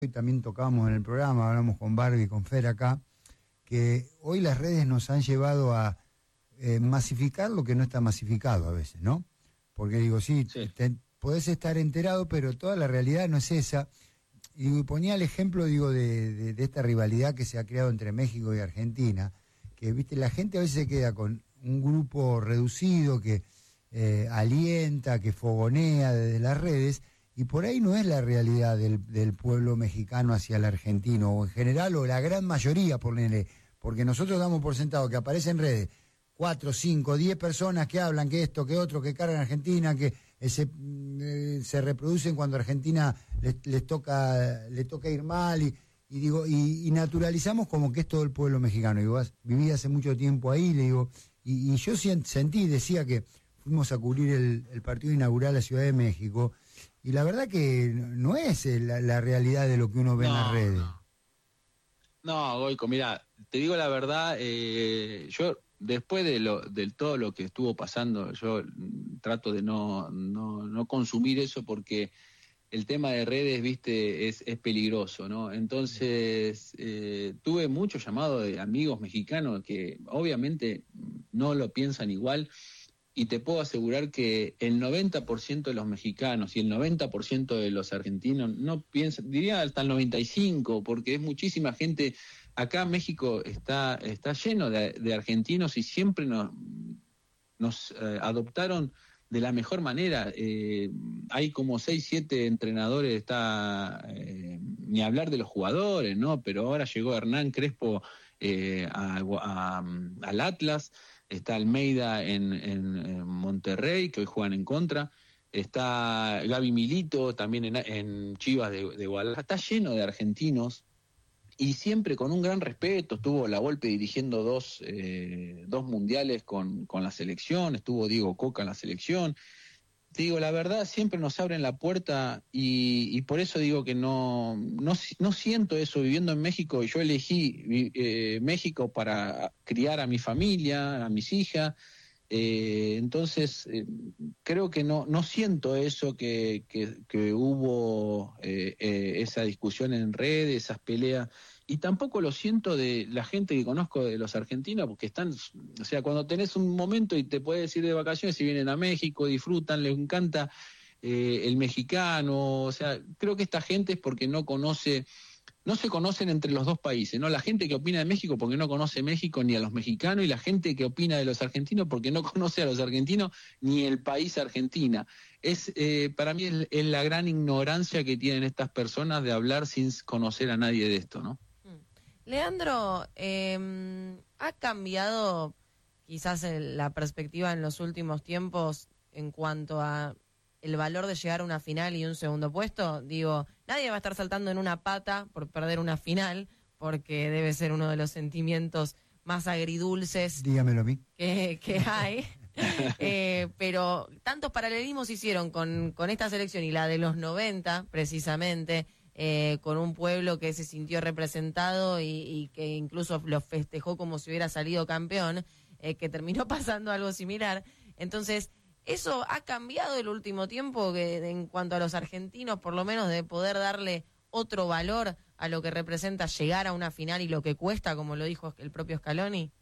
y también tocábamos en el programa, hablamos con Barbie y con Fer acá, que hoy las redes nos han llevado a masificar lo que no está masificado a veces, ¿no? Porque digo, sí. Podés estar enterado, pero toda la realidad no es esa. Y ponía el ejemplo, digo, de esta rivalidad que se ha creado entre México y Argentina, que, viste, la gente a veces se queda con un grupo reducido que alienta, que fogonea desde las redes, y por ahí no es la realidad del pueblo mexicano hacia el argentino, o en general, o la gran mayoría, porque nosotros damos por sentado que aparece en redes 4, 5, 10 personas que hablan que esto, que otro, que cargan a Argentina, que se reproducen cuando a Argentina le toca ir mal, y naturalizamos como que es todo el pueblo mexicano. Digo, viví hace mucho tiempo ahí, le digo, y yo decía que fuimos a cubrir el partido inaugural a la Ciudad de México, y la verdad que no es la realidad de lo que uno ve en las redes. No, Goico, mira, te digo la verdad, yo después de todo lo que estuvo pasando, yo trato de no consumir eso, porque el tema de redes, viste, es peligroso, ¿no? Entonces, tuve muchos llamados de amigos mexicanos que obviamente no lo piensan igual, y te puedo asegurar que el 90% de los mexicanos y el 90% de los argentinos no piensan, diría hasta el 95%, porque es muchísima gente. Acá México está lleno de argentinos, y siempre nos adoptaron de la mejor manera. Hay como 6, 7 entrenadores, ni hablar de los jugadores, ¿no? Pero ahora llegó Hernán Crespo al Atlas. Está Almeida en Monterrey, que hoy juegan en contra. Está Gaby Milito también en Chivas de Guadalajara. Está lleno de argentinos, y siempre con un gran respeto. Estuvo La Volpe dirigiendo dos mundiales con la selección. Estuvo Diego Coca en la selección. Te digo, la verdad, siempre nos abren la puerta, y por eso digo que no siento eso viviendo en México. Yo elegí México para criar a mi familia, a mis hijas. Entonces, creo que no siento eso que hubo esa discusión en redes, esas peleas. Y tampoco lo siento de la gente que conozco de los argentinos, porque están, o sea, cuando tenés un momento y te puedes ir de vacaciones, si vienen a México, disfrutan, les encanta el mexicano. O sea, creo que esta gente es porque no se conocen entre los dos países, ¿no? La gente que opina de México porque no conoce México ni a los mexicanos, y la gente que opina de los argentinos porque no conoce a los argentinos ni el país Argentina. Para mí es la gran ignorancia que tienen estas personas de hablar sin conocer a nadie de esto, ¿no? Leandro, ¿ha cambiado quizás la perspectiva en los últimos tiempos en cuanto a el valor de llegar a una final y un segundo puesto? Digo, nadie va a estar saltando en una pata por perder una final, porque debe ser uno de los sentimientos más agridulces, dígamelo a mí, que hay. Pero tantos paralelismos hicieron con esta selección y la de los 90, precisamente, con un pueblo que se sintió representado y que incluso lo festejó como si hubiera salido campeón, que terminó pasando algo similar. Entonces, ¿eso ha cambiado el último tiempo en cuanto a los argentinos, por lo menos, de poder darle otro valor a lo que representa llegar a una final y lo que cuesta, como lo dijo el propio Scaloni?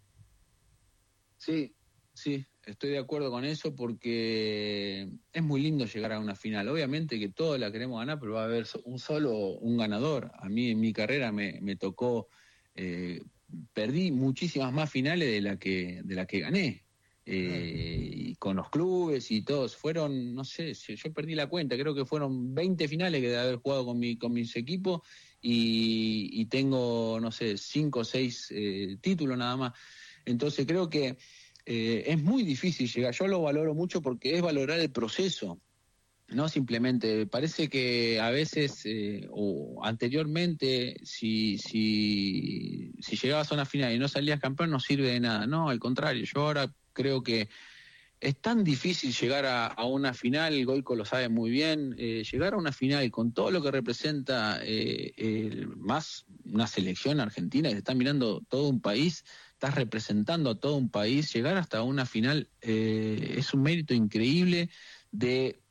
Sí, estoy de acuerdo con eso, porque es muy lindo llegar a una final. Obviamente que todos la queremos ganar, pero va a haber un ganador. A mí en mi carrera me tocó, perdí muchísimas más finales de la que gané. Y con los clubes y todos, fueron, no sé, yo perdí la cuenta, creo que fueron 20 finales que de haber jugado con mis equipos, y tengo, no sé, 5 o 6 títulos nada más. Entonces creo que es muy difícil llegar. Yo lo valoro mucho porque es valorar el proceso, no simplemente. Parece que a veces, o anteriormente, si llegabas a una final y no salías campeón, no sirve de nada. No, al contrario, yo ahora creo que es tan difícil llegar a una final. Goico lo sabe muy bien. Llegar a una final con todo lo que representa, más una selección argentina que te está mirando todo un país, estás representando a todo un país. Llegar hasta una final es un mérito increíble de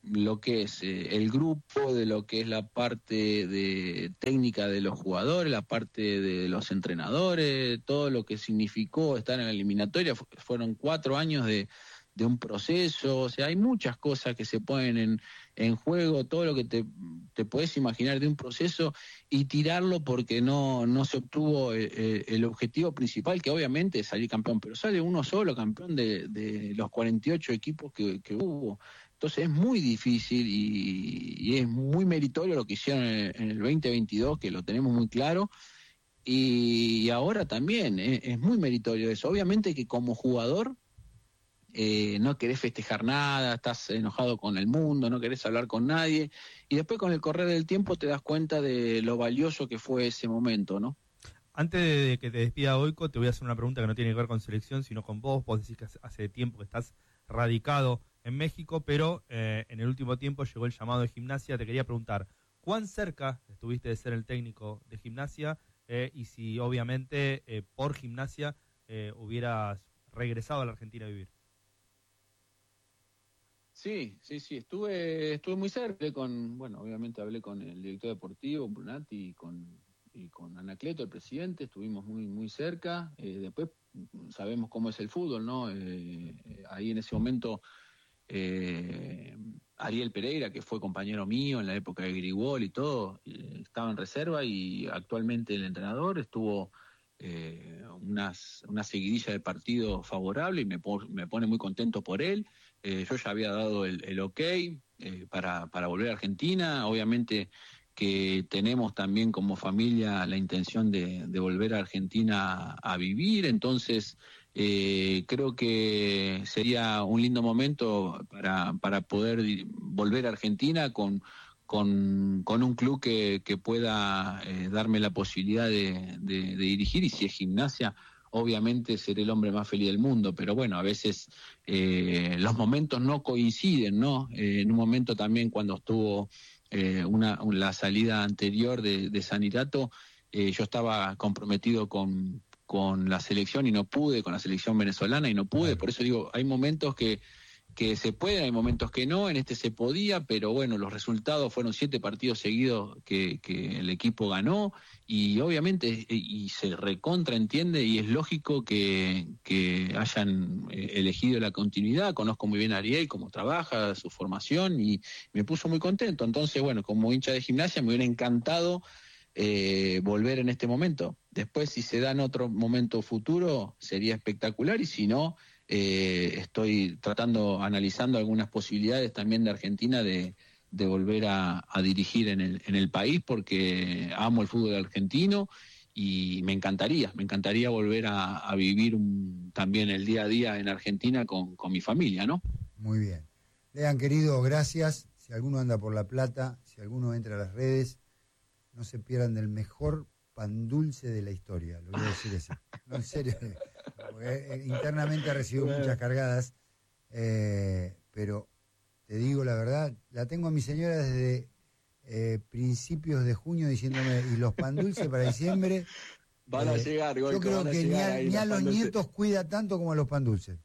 lo que es el grupo, de lo que es la parte de técnica de los jugadores, la parte de los entrenadores, todo lo que significó estar en la eliminatoria. Fueron 4 años de un proceso, o sea, hay muchas cosas que se ponen en juego, todo lo que te puedes imaginar de un proceso, y tirarlo porque no se obtuvo el objetivo principal, que obviamente es salir campeón, pero sale uno solo campeón de los 48 equipos que hubo. Entonces es muy difícil y es muy meritorio lo que hicieron en el 2022, que lo tenemos muy claro, y ahora también es muy meritorio eso. Obviamente que como jugador no querés festejar nada, estás enojado con el mundo, no querés hablar con nadie, y después con el correr del tiempo te das cuenta de lo valioso que fue ese momento, ¿no? Antes de que te despida, Goico, te voy a hacer una pregunta que no tiene que ver con selección, sino con vos. Vos decís que hace tiempo que estás radicado en México, pero en el último tiempo llegó el llamado de Gimnasia. Te quería preguntar, ¿cuán cerca estuviste de ser el técnico de Gimnasia? Y si obviamente por Gimnasia hubieras regresado a la Argentina a vivir. Sí, estuve muy cerca obviamente hablé con el director deportivo, Brunati, y con Anacleto, el presidente, estuvimos muy cerca. Después sabemos cómo es el fútbol, ¿no? Ahí en ese momento Ariel Pereira, que fue compañero mío en la época de Grigol y todo, estaba en reserva, y actualmente el entrenador estuvo una seguidilla de partidos favorable, y me pone muy contento por él. Yo ya había dado el ok para volver a Argentina. Obviamente que tenemos también como familia la intención de volver a Argentina a vivir, entonces creo que sería un lindo momento para poder volver a Argentina con un club que pueda darme la posibilidad de dirigir, y si es Gimnasia, obviamente seré el hombre más feliz del mundo, pero bueno, a veces los momentos no coinciden, ¿no? En un momento también, cuando estuvo la salida anterior de Sanirato, yo estaba comprometido con la selección y no pude, con la selección venezolana y no pude. Por eso digo, hay momentos que se pueden, hay momentos que no. En este se podía, pero bueno, los resultados fueron 7 partidos seguidos que el equipo ganó, y obviamente y se recontraentiende, y es lógico que hayan elegido la continuidad. Conozco muy bien a Ariel, cómo trabaja, su formación, y me puso muy contento. Entonces, bueno, como hincha de Gimnasia me hubiera encantado volver en este momento. Después, si se da en otro momento futuro, sería espectacular, y si no, estoy analizando algunas posibilidades también de Argentina de volver a dirigir en el país, porque amo el fútbol argentino, y me encantaría volver a vivir también el día a día en Argentina con mi familia, ¿no? Muy bien. Lean, querido, gracias. Si alguno anda por La Plata, si alguno entra a las redes, no se pierdan del mejor pan dulce de la historia, lo voy a decir así. No, en serio, porque internamente ha recibido muchas cargadas, pero te digo la verdad, la tengo a mi señora desde principios de junio diciéndome, y los pan dulces para diciembre van a llegar, Goico, yo creo que ni a los nietos cuida tanto como a los pan dulces.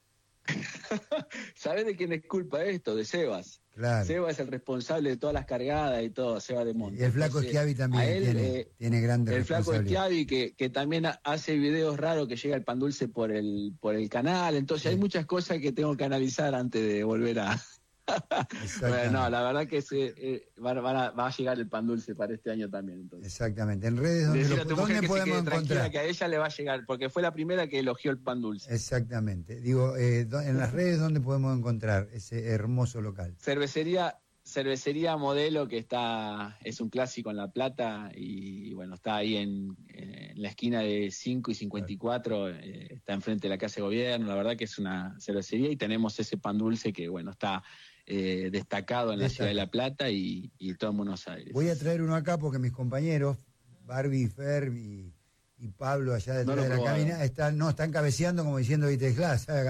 ¿Sabés de quién es culpa esto? De Sebas. Claro. Sebas es el responsable de todas las cargadas y todo, Sebas de Monte. Y el flaco Schiavi también tiene grandes el flaco responsabilidades. Schiavi que también hace videos raros, que llega el pan dulce por el canal. Entonces sí, hay muchas cosas que tengo que analizar antes de volver a... Bueno, no, la verdad que va a llegar el pan dulce para este año también. Entonces. Exactamente. En redes, ¿dónde podemos encontrar? Que a ella le va a llegar, porque fue la primera que elogió el pan dulce. Exactamente. Digo, en las redes, ¿dónde podemos encontrar ese hermoso local? Cervecería Modelo, que es un clásico en La Plata, y bueno, está ahí en la esquina de 5 y 54, está enfrente de la Casa de Gobierno. La verdad que es una cervecería, y tenemos ese pan dulce que, bueno, está destacado en la ciudad de La Plata y todo en Buenos Aires. Voy a traer uno acá porque mis compañeros, Barbie, Fer y Pablo, allá detrás de la cabina, están cabeceando como diciendo, viste, claro,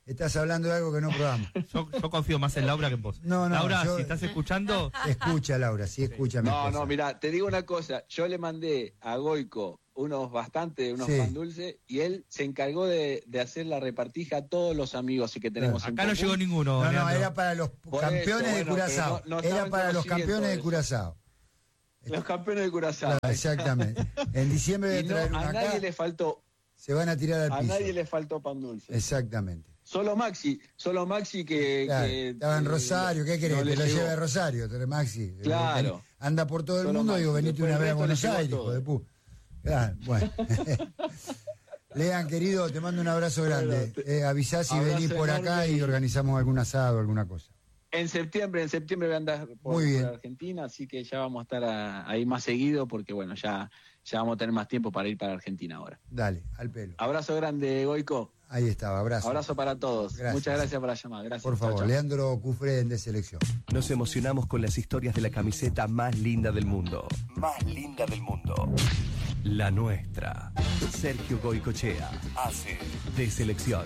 estás hablando de algo que no probamos. Yo confío más en Laura que en vos. No, Laura, si estás escuchando... Escucha, Laura, sí escucha. No, mira, te digo una cosa. Yo le mandé a Goico unos pan dulces y él se encargó de hacer la repartija a todos los amigos que tenemos. Acá no llegó ninguno. No, era para los campeones de Curazao. Era para los campeones de Curazao. Los campeones de Curazao. Claro, exactamente. En diciembre de traer una a nadie le faltó. Se van a tirar al piso. A nadie le faltó pan dulce. Exactamente. Solo Maxi que... Claro, que estaba en Rosario, ¿qué querés? No te lo llegó. lleve a Rosario, Maxi. Claro. Anda por todo el Solo mundo, Maxi. digo, venite Después una vez a el Buenos resto le Aires, llevó hijo de todo. pu. Claro, bueno. Lean, querido, te mando un abrazo grande. Avisá si Abrazo venís por acá y organizamos algún asado, alguna cosa. En septiembre voy a andar por Argentina, así que ya vamos a estar ahí más seguido porque bueno, ya vamos a tener más tiempo para ir para Argentina ahora. Dale, al pelo. Abrazo grande, Goico. Ahí estaba, abrazo. Abrazo para todos. Gracias. Muchas gracias por la llamada. Gracias. Por favor, chau, chau. Leandro Cufreden de Selección. Nos emocionamos con las historias de la camiseta más linda del mundo. Más linda del mundo. La nuestra. Sergio Goicochea hace de Selección.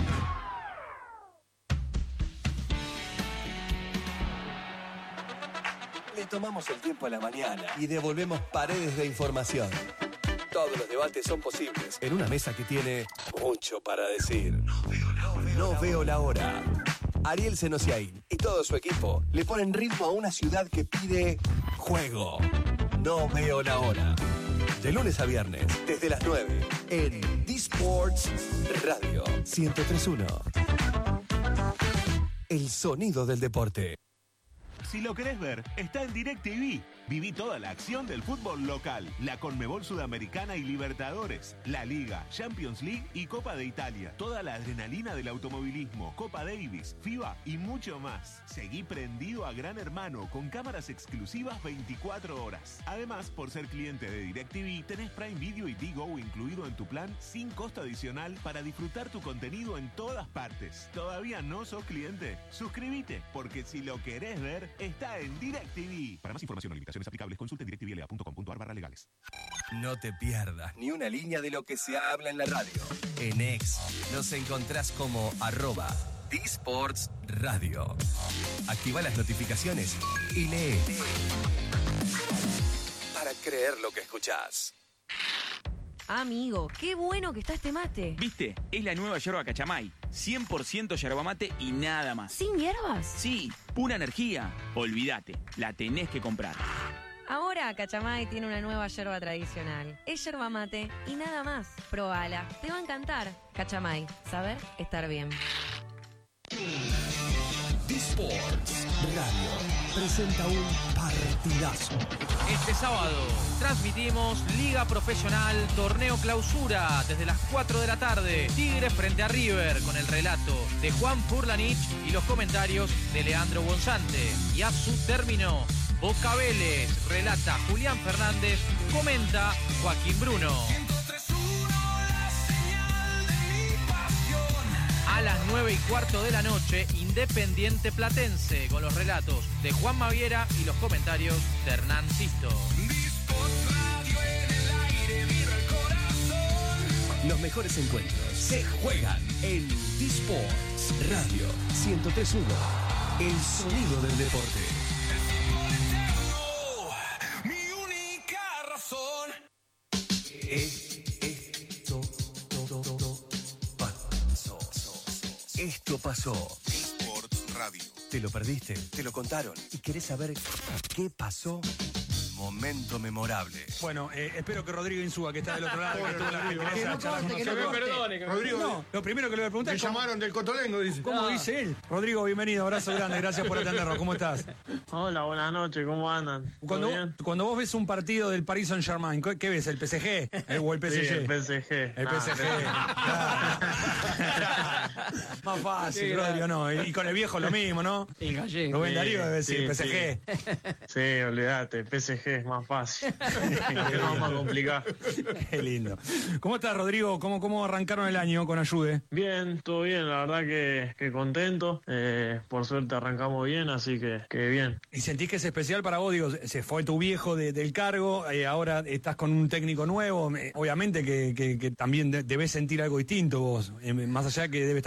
Le tomamos el tiempo a la mañana y devolvemos paredes de información. Todos los debates son posibles en una mesa que tiene mucho para decir. No veo la hora. Ariel Senosiaín y todo su equipo le ponen ritmo a una ciudad que pide juego. No veo la hora. De lunes a viernes, desde las 9, en D-Sports Radio 103.1. El sonido del deporte. Si lo querés ver, está en DirecTV. Viví toda la acción del fútbol local, la Conmebol Sudamericana y Libertadores, la Liga, Champions League y Copa de Italia. Toda la adrenalina del automovilismo, Copa Davis, FIBA y mucho más. Seguí prendido a Gran Hermano con cámaras exclusivas 24 horas. Además, por ser cliente de DirecTV, tenés Prime Video y Digo incluido en tu plan sin costo adicional para disfrutar tu contenido en todas partes. ¿Todavía no sos cliente? Suscríbete, porque si lo querés ver, está en DirecTV. Para más información o limitaciones aplicables, consulte directvla.com.ar/legales. No te pierdas ni una línea de lo que se habla en la radio. En X nos encontrás como @D-Sports Radio. Activa las notificaciones y lee. Para creer lo que escuchás. Amigo, qué bueno que está este mate. ¿Viste? Es la nueva yerba Cachamay. 100% yerba mate y nada más. ¿Sin hierbas? Sí, pura energía. Olvídate, la tenés que comprar. Ahora Cachamay tiene una nueva yerba tradicional. Es yerba mate y nada más. Probala, te va a encantar. Cachamay, saber estar bien. D-Sports Radio presenta un partidazo. Este sábado transmitimos Liga Profesional Torneo Clausura desde las 4 de la tarde. Tigres frente a River con el relato de Juan Furlanich y los comentarios de Leandro Bonzante. Y a su término, Boca Vélez relata Julián Fernández, comenta Joaquín Bruno. A las 9:15 de la noche, Independiente Platense, con los relatos de Juan Maviera y los comentarios de Hernán Sisto. Los mejores encuentros se juegan en D-Sports Radio 103.1. El sonido del deporte. Mi única razón. Esto pasó. Sports Radio. ¿Te lo perdiste? ¿Te lo contaron? ¿Y querés saber qué pasó? Momento memorable. Bueno, espero que Rodrigo Insúa, que está del otro lado, que tuvo la gentileza de charlar con que nosotros. no corte. Rodrigo, no, lo primero que le voy a preguntar Me es cómo, llamaron del Cotolengo, dice. ¿cómo dice él? Rodrigo, bienvenido, abrazo grande, gracias por atendernos. ¿Cómo estás? Hola, buenas noches, ¿cómo andan? Cuando vos ves un partido del Paris Saint-Germain, ¿qué ves? ¿El PSG o el PSG? Sí, el PSG. El PSG. Claro. Más fácil, Rodrigo, ¿no? Y con el viejo lo mismo, ¿no? El gallego. Rubén Darío debe decir PSG. Sí, olvídate, PSG es más fácil. Que no es más complicado. Qué lindo. ¿Cómo estás, Rodrigo? ¿Cómo arrancaron el año con Ayude? Bien, todo bien, la verdad que contento. Por suerte arrancamos bien, así que bien. ¿Y sentís que es especial para vos? Digo, se fue tu viejo del cargo, ahora estás con un técnico nuevo. Obviamente que también debes sentir algo distinto vos. Más allá que debe estar bueno que te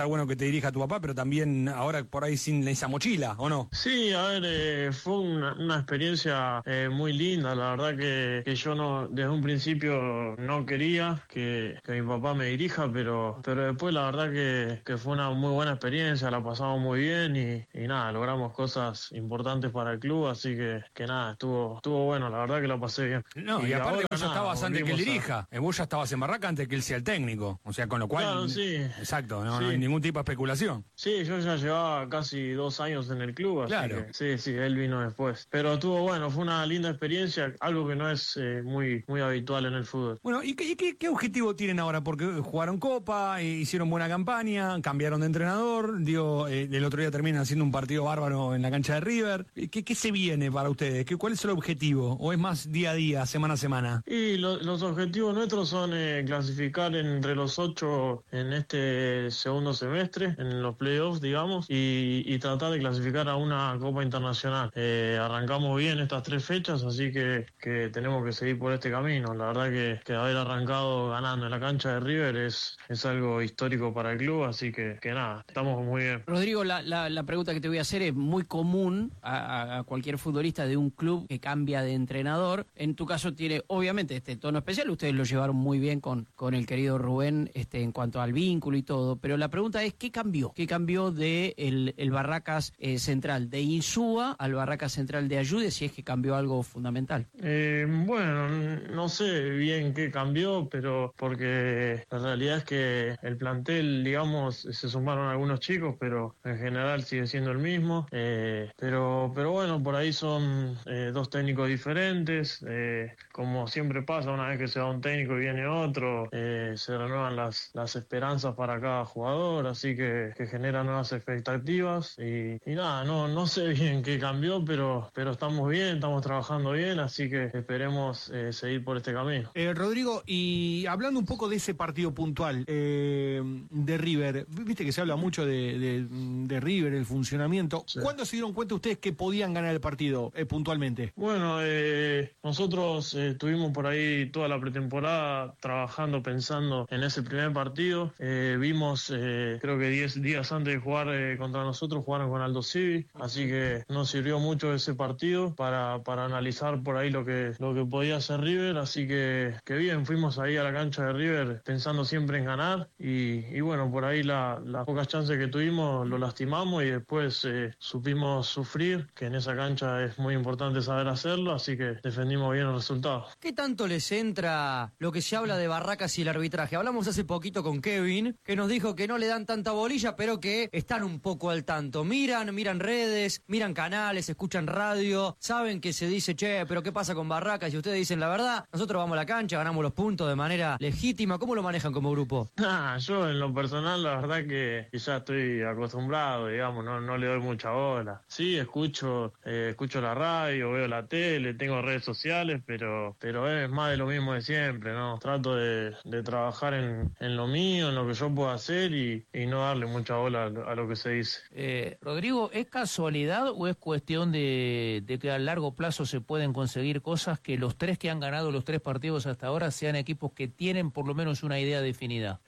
dirija a tu papá, pero también ahora por ahí sin esa mochila, ¿o no? Sí, a ver, fue una experiencia muy linda. La verdad que yo no desde un principio no quería que mi papá me dirija, pero después la verdad que fue una muy buena experiencia, la pasamos muy bien y nada, logramos cosas importantes para el club, así que nada, estuvo bueno, la verdad que la pasé bien. No, y aparte vos ya estabas antes que él dirija, vos ya estabas en Barraca antes que él sea el técnico, o sea, con lo cual... Claro, sí. Exacto, no, Sí. no hay ningún tipo de especulación. Sí, yo ya llevaba casi 2 años en el club, así Claro. que sí, él vino después. Pero estuvo bueno, fue una linda experiencia, algo que no es muy habitual en el fútbol. Bueno, ¿y qué objetivo tienen ahora? Porque jugaron Copa, hicieron buena campaña, cambiaron de entrenador, el otro día terminan haciendo un partido bárbaro en la cancha de River. ¿Qué se viene para ustedes? ¿Cuál es el objetivo? ¿O es más día a día, semana a semana? Y los objetivos nuestros son clasificar entre los 8 en este segundo semestre, en los playoffs, digamos, y tratar de clasificar a una Copa Internacional. Arrancamos bien estas 3 fechas, así que tenemos que seguir por este camino. La verdad que haber arrancado ganando en la cancha de River es algo histórico para el club, así que nada, estamos muy bien. Rodrigo, la pregunta que te voy a hacer es muy común a cualquier futbolista de un club que cambia de entrenador. En tu caso tiene obviamente este tono especial, ustedes lo llevaron muy bien con el querido Rubén en cuanto al vínculo y todo, pero la pregunta es ¿qué cambió? ¿Qué cambió de el Barracas Central de Insúa al Barracas Central de Ayude, si es que cambió algo fundamental? Bueno, no sé bien qué cambió, pero porque la realidad es que el plantel, digamos, se sumaron algunos chicos, pero en general sigue siendo el mismo. Pero bueno, por ahí son 2 técnicos diferentes. Como siempre pasa, una vez que se va un técnico y viene otro, se renuevan las esperanzas para cada jugador, así que genera nuevas expectativas. Y nada, no sé bien qué cambió, pero estamos bien, estamos trabajando bien, así que esperemos seguir por este camino. Rodrigo, y hablando un poco de ese partido puntual de River, viste que se habla mucho de River, el funcionamiento. Sí. ¿Cuándo se dieron cuenta ustedes que podían ganar el partido puntualmente? Bueno, nosotros estuvimos por ahí toda la pretemporada trabajando, pensando en ese primer partido. Vimos, creo que 10 días antes de jugar contra nosotros, jugaron con Aldo Civi, así que nos sirvió mucho ese partido para analizar por ahí lo que podía hacer River, así que bien, fuimos ahí a la cancha de River pensando siempre en ganar y bueno, por ahí las pocas chances que tuvimos lo lastimamos y después supimos sufrir, que en esa cancha es muy importante saber hacerlo, así que defendimos bien el resultado. ¿Qué tanto les entra lo que se habla de Barracas y el arbitraje? Hablamos hace poquito con Kevin, que nos dijo que no le dan tanta bolilla, pero que están un poco al tanto. Miran redes, miran canales, escuchan radio, saben que se dice, che, pero ¿qué pasa con Barracas? Y ustedes dicen la verdad, nosotros vamos a la cancha, ganamos los puntos de manera legítima. ¿Cómo lo manejan como grupo? Yo en lo personal la verdad que ya estoy acostumbrado, digamos, no le doy mucha bola. Sí, escucho la radio, veo la tele, tengo redes sociales, pero es más de lo mismo de siempre, ¿no? Trato de trabajar en lo mío, en lo que yo puedo hacer y no darle mucha bola a lo que se dice. Rodrigo, ¿es casualidad o es cuestión de que a largo plazo se pueden conseguir cosas que los 3 que han ganado los 3 partidos hasta ahora sean equipos que tienen por lo menos una idea definida?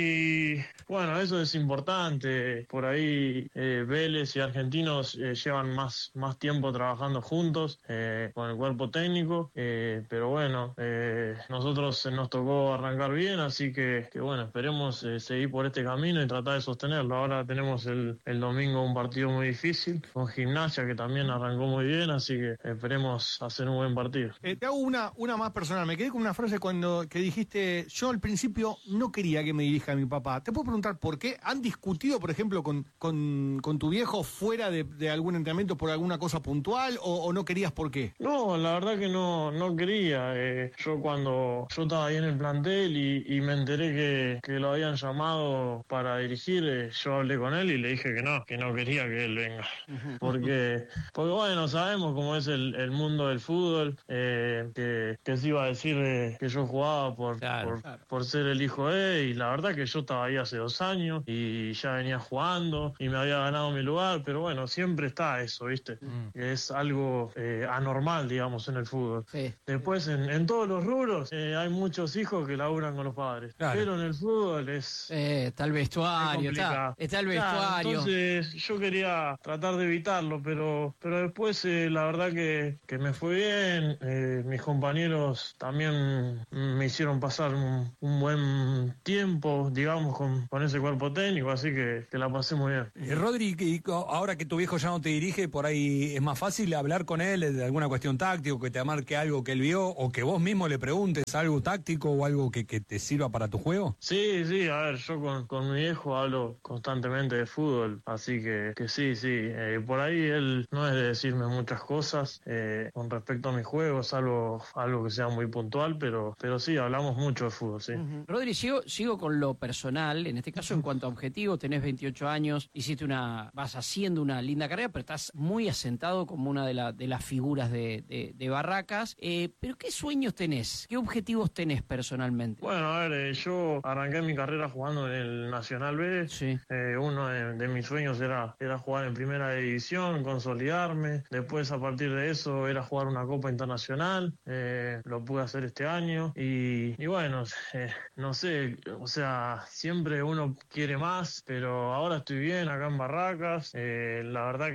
Y bueno, eso es importante. Por ahí Vélez y Argentinos llevan más tiempo trabajando juntos con el cuerpo técnico, pero bueno, nosotros nos tocó arrancar bien, así que bueno, esperemos seguir por este camino y tratar de sostenerlo. Ahora tenemos el domingo un partido muy difícil con Gimnasia, que también arrancó muy bien, así que esperemos hacer un buen partido. Te hago una más personal. Me quedé con una frase que dijiste, yo al principio no quería que me dirija mi papá. ¿Te puedo preguntar por qué? ¿Han discutido, por ejemplo, con tu viejo fuera de algún entrenamiento por alguna cosa puntual o no querías por qué? No, la verdad que no quería. Yo cuando yo estaba ahí en el plantel y me enteré que lo habían llamado para dirigir, yo hablé con él y le dije que no quería que él venga. Porque bueno, sabemos cómo es el mundo del fútbol, que sí iba a decir que yo jugaba por ser el hijo de él, y la verdad que yo estaba ahí hace 2 años y ya venía jugando y me había ganado mi lugar, pero bueno, siempre está eso, ¿viste? Es algo anormal, digamos, en el fútbol. Sí. Después, en todos los rubros, hay muchos hijos que laburan con los padres, pero en el fútbol está el vestuario, está el vestuario. Entonces yo quería tratar de evitarlo, pero después la verdad que me fue bien. Mis compañeros también me hicieron pasar un buen tiempo, digamos, con ese cuerpo técnico, así que la pasé muy bien. Rodri, ahora que tu viejo ya no te dirige, por ahí es más fácil hablar con él de alguna cuestión táctica, que te marque algo que él vio, o que vos mismo le preguntes algo táctico o algo que te sirva para tu juego. Sí, a ver, yo con mi viejo hablo constantemente de fútbol, así que sí. Por ahí él no es de decirme muchas cosas con respecto a mi juego, es algo que sea muy puntual, pero sí, hablamos mucho de fútbol, sí. Rodri, sigo con lo personal, en este caso en cuanto a objetivos, tenés 28 años, vas haciendo una linda carrera, pero estás muy asentado como una de las figuras de Barracas, pero ¿qué sueños tenés? ¿Qué objetivos tenés personalmente? Bueno, a ver, yo arranqué mi carrera jugando en el Nacional B. Sí. Uno de mis sueños era jugar en primera división, consolidarme. Después, a partir de eso, era jugar una Copa Internacional. Lo pude hacer este año. Y bueno, no sé, o sea, siempre uno quiere más, pero ahora estoy bien acá en Barracas. La verdad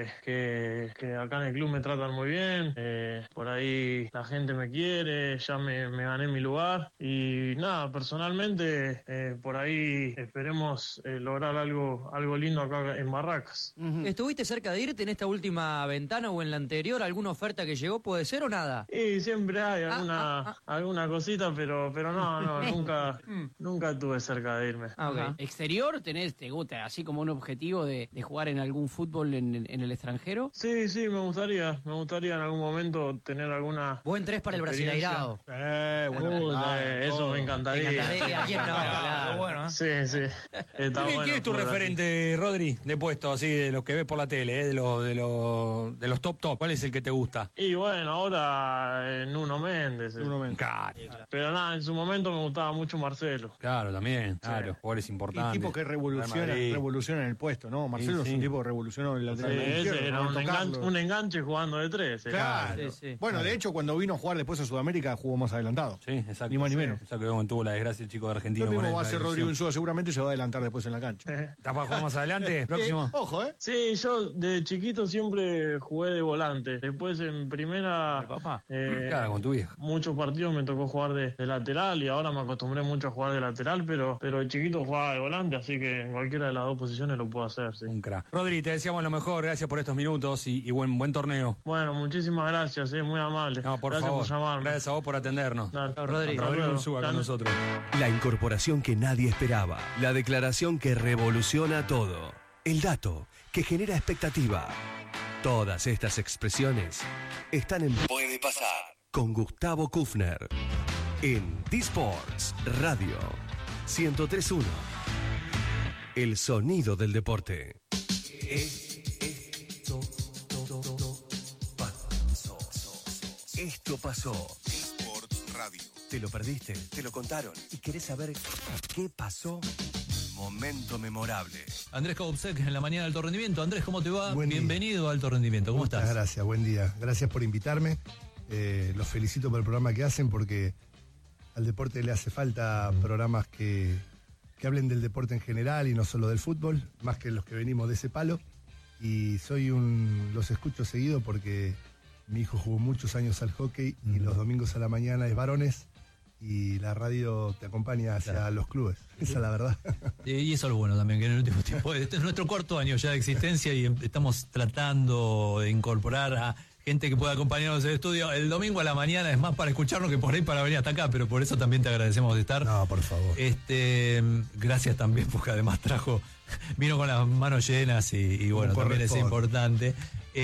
que acá en el club me tratan muy bien. Por ahí la gente me quiere, ya me gané mi lugar. Y nada, personalmente, por ahí esperemos lograr algo lindo acá en Barracas. ¿Estuviste cerca de irte en esta última ventana o en la anterior? ¿Alguna oferta que llegó puede ser o nada? Y siempre hay alguna cosita, pero no, nunca estuve cerca de irme. Okay. ¿Exterior te gusta, así como un objetivo de jugar en algún fútbol en el extranjero? Sí, me gustaría en algún momento tener alguna... Buen 3 para el Brasileirao. Eso me encantaría. ¿Quién no? Claro. Bueno, Sí. Está bueno, ¿Quién es tu referente, Rodri, de puesto así, de los que ves por la tele, de los top? ¿Cuál es el que te gusta? Y bueno, ahora Nuno Méndez. Claro. Pero nada, en su momento me gustaba mucho Marcelo. Claro, también. Claro, jugadores importantes. Y tipo que revoluciona en el puesto, ¿no? Marcelo es un tipo que revolucionó el lateral izquierdo. Era un enganche jugando de 3. Claro. Bueno, de hecho, cuando vino a jugar después a Sudamérica, jugó más adelantado. Sí, exacto. Ni más ni menos. Exacto, que tuvo la desgracia el chico de Argentina. Lo mismo va a hacer Rodrigo Insúa, seguramente se va a adelantar después en la cancha. ¿Estás para jugar más adelante? Próximo. Ojo, ¿eh? Sí, yo de chiquito siempre jugué de volante. Después en primera... Claro, con tu viejo. Muchos partidos me tocó jugar de lateral y ahora me acostumbré mucho a jugar de lateral, pero de chiquito jugaba de volante, así que en cualquiera de las dos posiciones lo puedo hacer, sí. Un crack. Rodri, te deseamos lo mejor, gracias por estos minutos y buen torneo. Bueno, muchísimas gracias, muy amable. No, por gracias favor. por llamarme. Gracias a vos por atendernos. Rodrigo Insúa con nosotros. La incorporación que nadie esperaba. La declaración que revoluciona todo. El dato que genera expectativa. Todas estas expresiones están en Puede Pasar con Gustavo Kufner en D-Sports Radio 103.1. El sonido del deporte. Esto pasó. D-Sports Radio. ¿Te lo perdiste? ¿Te lo contaron? ¿Y querés saber qué pasó? Momento memorable. Andrés Kaubsek en la mañana de Alto Rendimiento. Andrés, ¿cómo te va? Buen Bienvenido a Alto Rendimiento. ¿Cómo estás? Muchas gracias, buen día. Gracias por invitarme. Los felicito por el programa que hacen porque al deporte le hace falta programas que hablen del deporte en general y no solo del fútbol, más que los que venimos de ese palo. Y los escucho seguido porque mi hijo jugó muchos años al hockey y los domingos a la mañana es varones y la radio te acompaña hacia los clubes. Esa es la verdad. Y eso es lo bueno también, que en el último tiempo, este es nuestro 4º año ya de existencia y estamos tratando de incorporar a gente que pueda acompañarnos en el estudio. El domingo a la mañana es más para escucharnos que por ahí para venir hasta acá, pero por eso también te agradecemos de estar. No, por favor. Gracias también, porque además vino con las manos llenas y bueno, también es importante.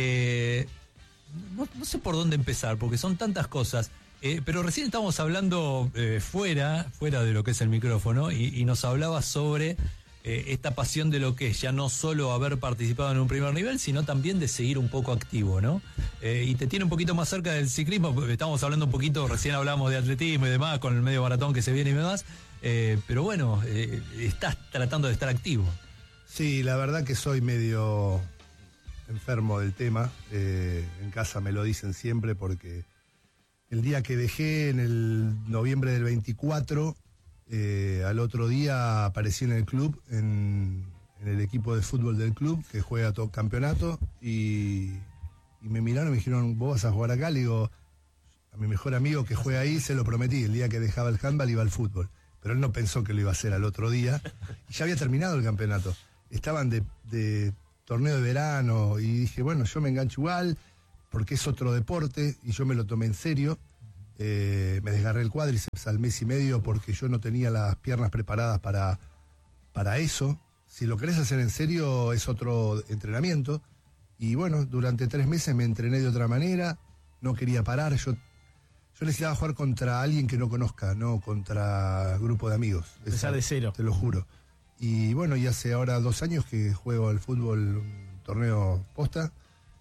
No sé por dónde empezar, porque son tantas cosas. Pero recién estábamos hablando fuera de lo que es el micrófono y nos hablaba sobre esta pasión de lo que es ya no solo haber participado en un primer nivel, sino también de seguir un poco activo, ¿no? Y te tiene un poquito más cerca del ciclismo, porque estamos hablando un poquito, recién hablamos de atletismo y demás, con el medio maratón que se viene y demás, pero bueno, estás tratando de estar activo. Sí, la verdad que soy medio enfermo del tema, en casa me lo dicen siempre porque el día que dejé, en el noviembre del 24, al otro día aparecí en el club, en el equipo de fútbol del club, que juega todo campeonato, y me miraron y me dijeron, ¿vos vas a jugar acá? Le digo, a mi mejor amigo que juega ahí se lo prometí, el día que dejaba el handball iba al fútbol, pero él no pensó que lo iba a hacer al otro día, y ya había terminado el campeonato. Estaban de torneo de verano, y dije, bueno, yo me engancho igual, porque es otro deporte, y yo me lo tomé en serio. Me desgarré el cuádriceps al mes y medio porque yo no tenía las piernas preparadas para eso. Si lo querés hacer en serio es otro entrenamiento. Y bueno, durante 3 meses me entrené de otra manera, no quería parar. Yo necesitaba jugar contra alguien que no conozca, no contra grupo de amigos. Empezar de cero. Te lo juro. Y bueno, y hace ahora 2 años que juego al fútbol, un torneo posta,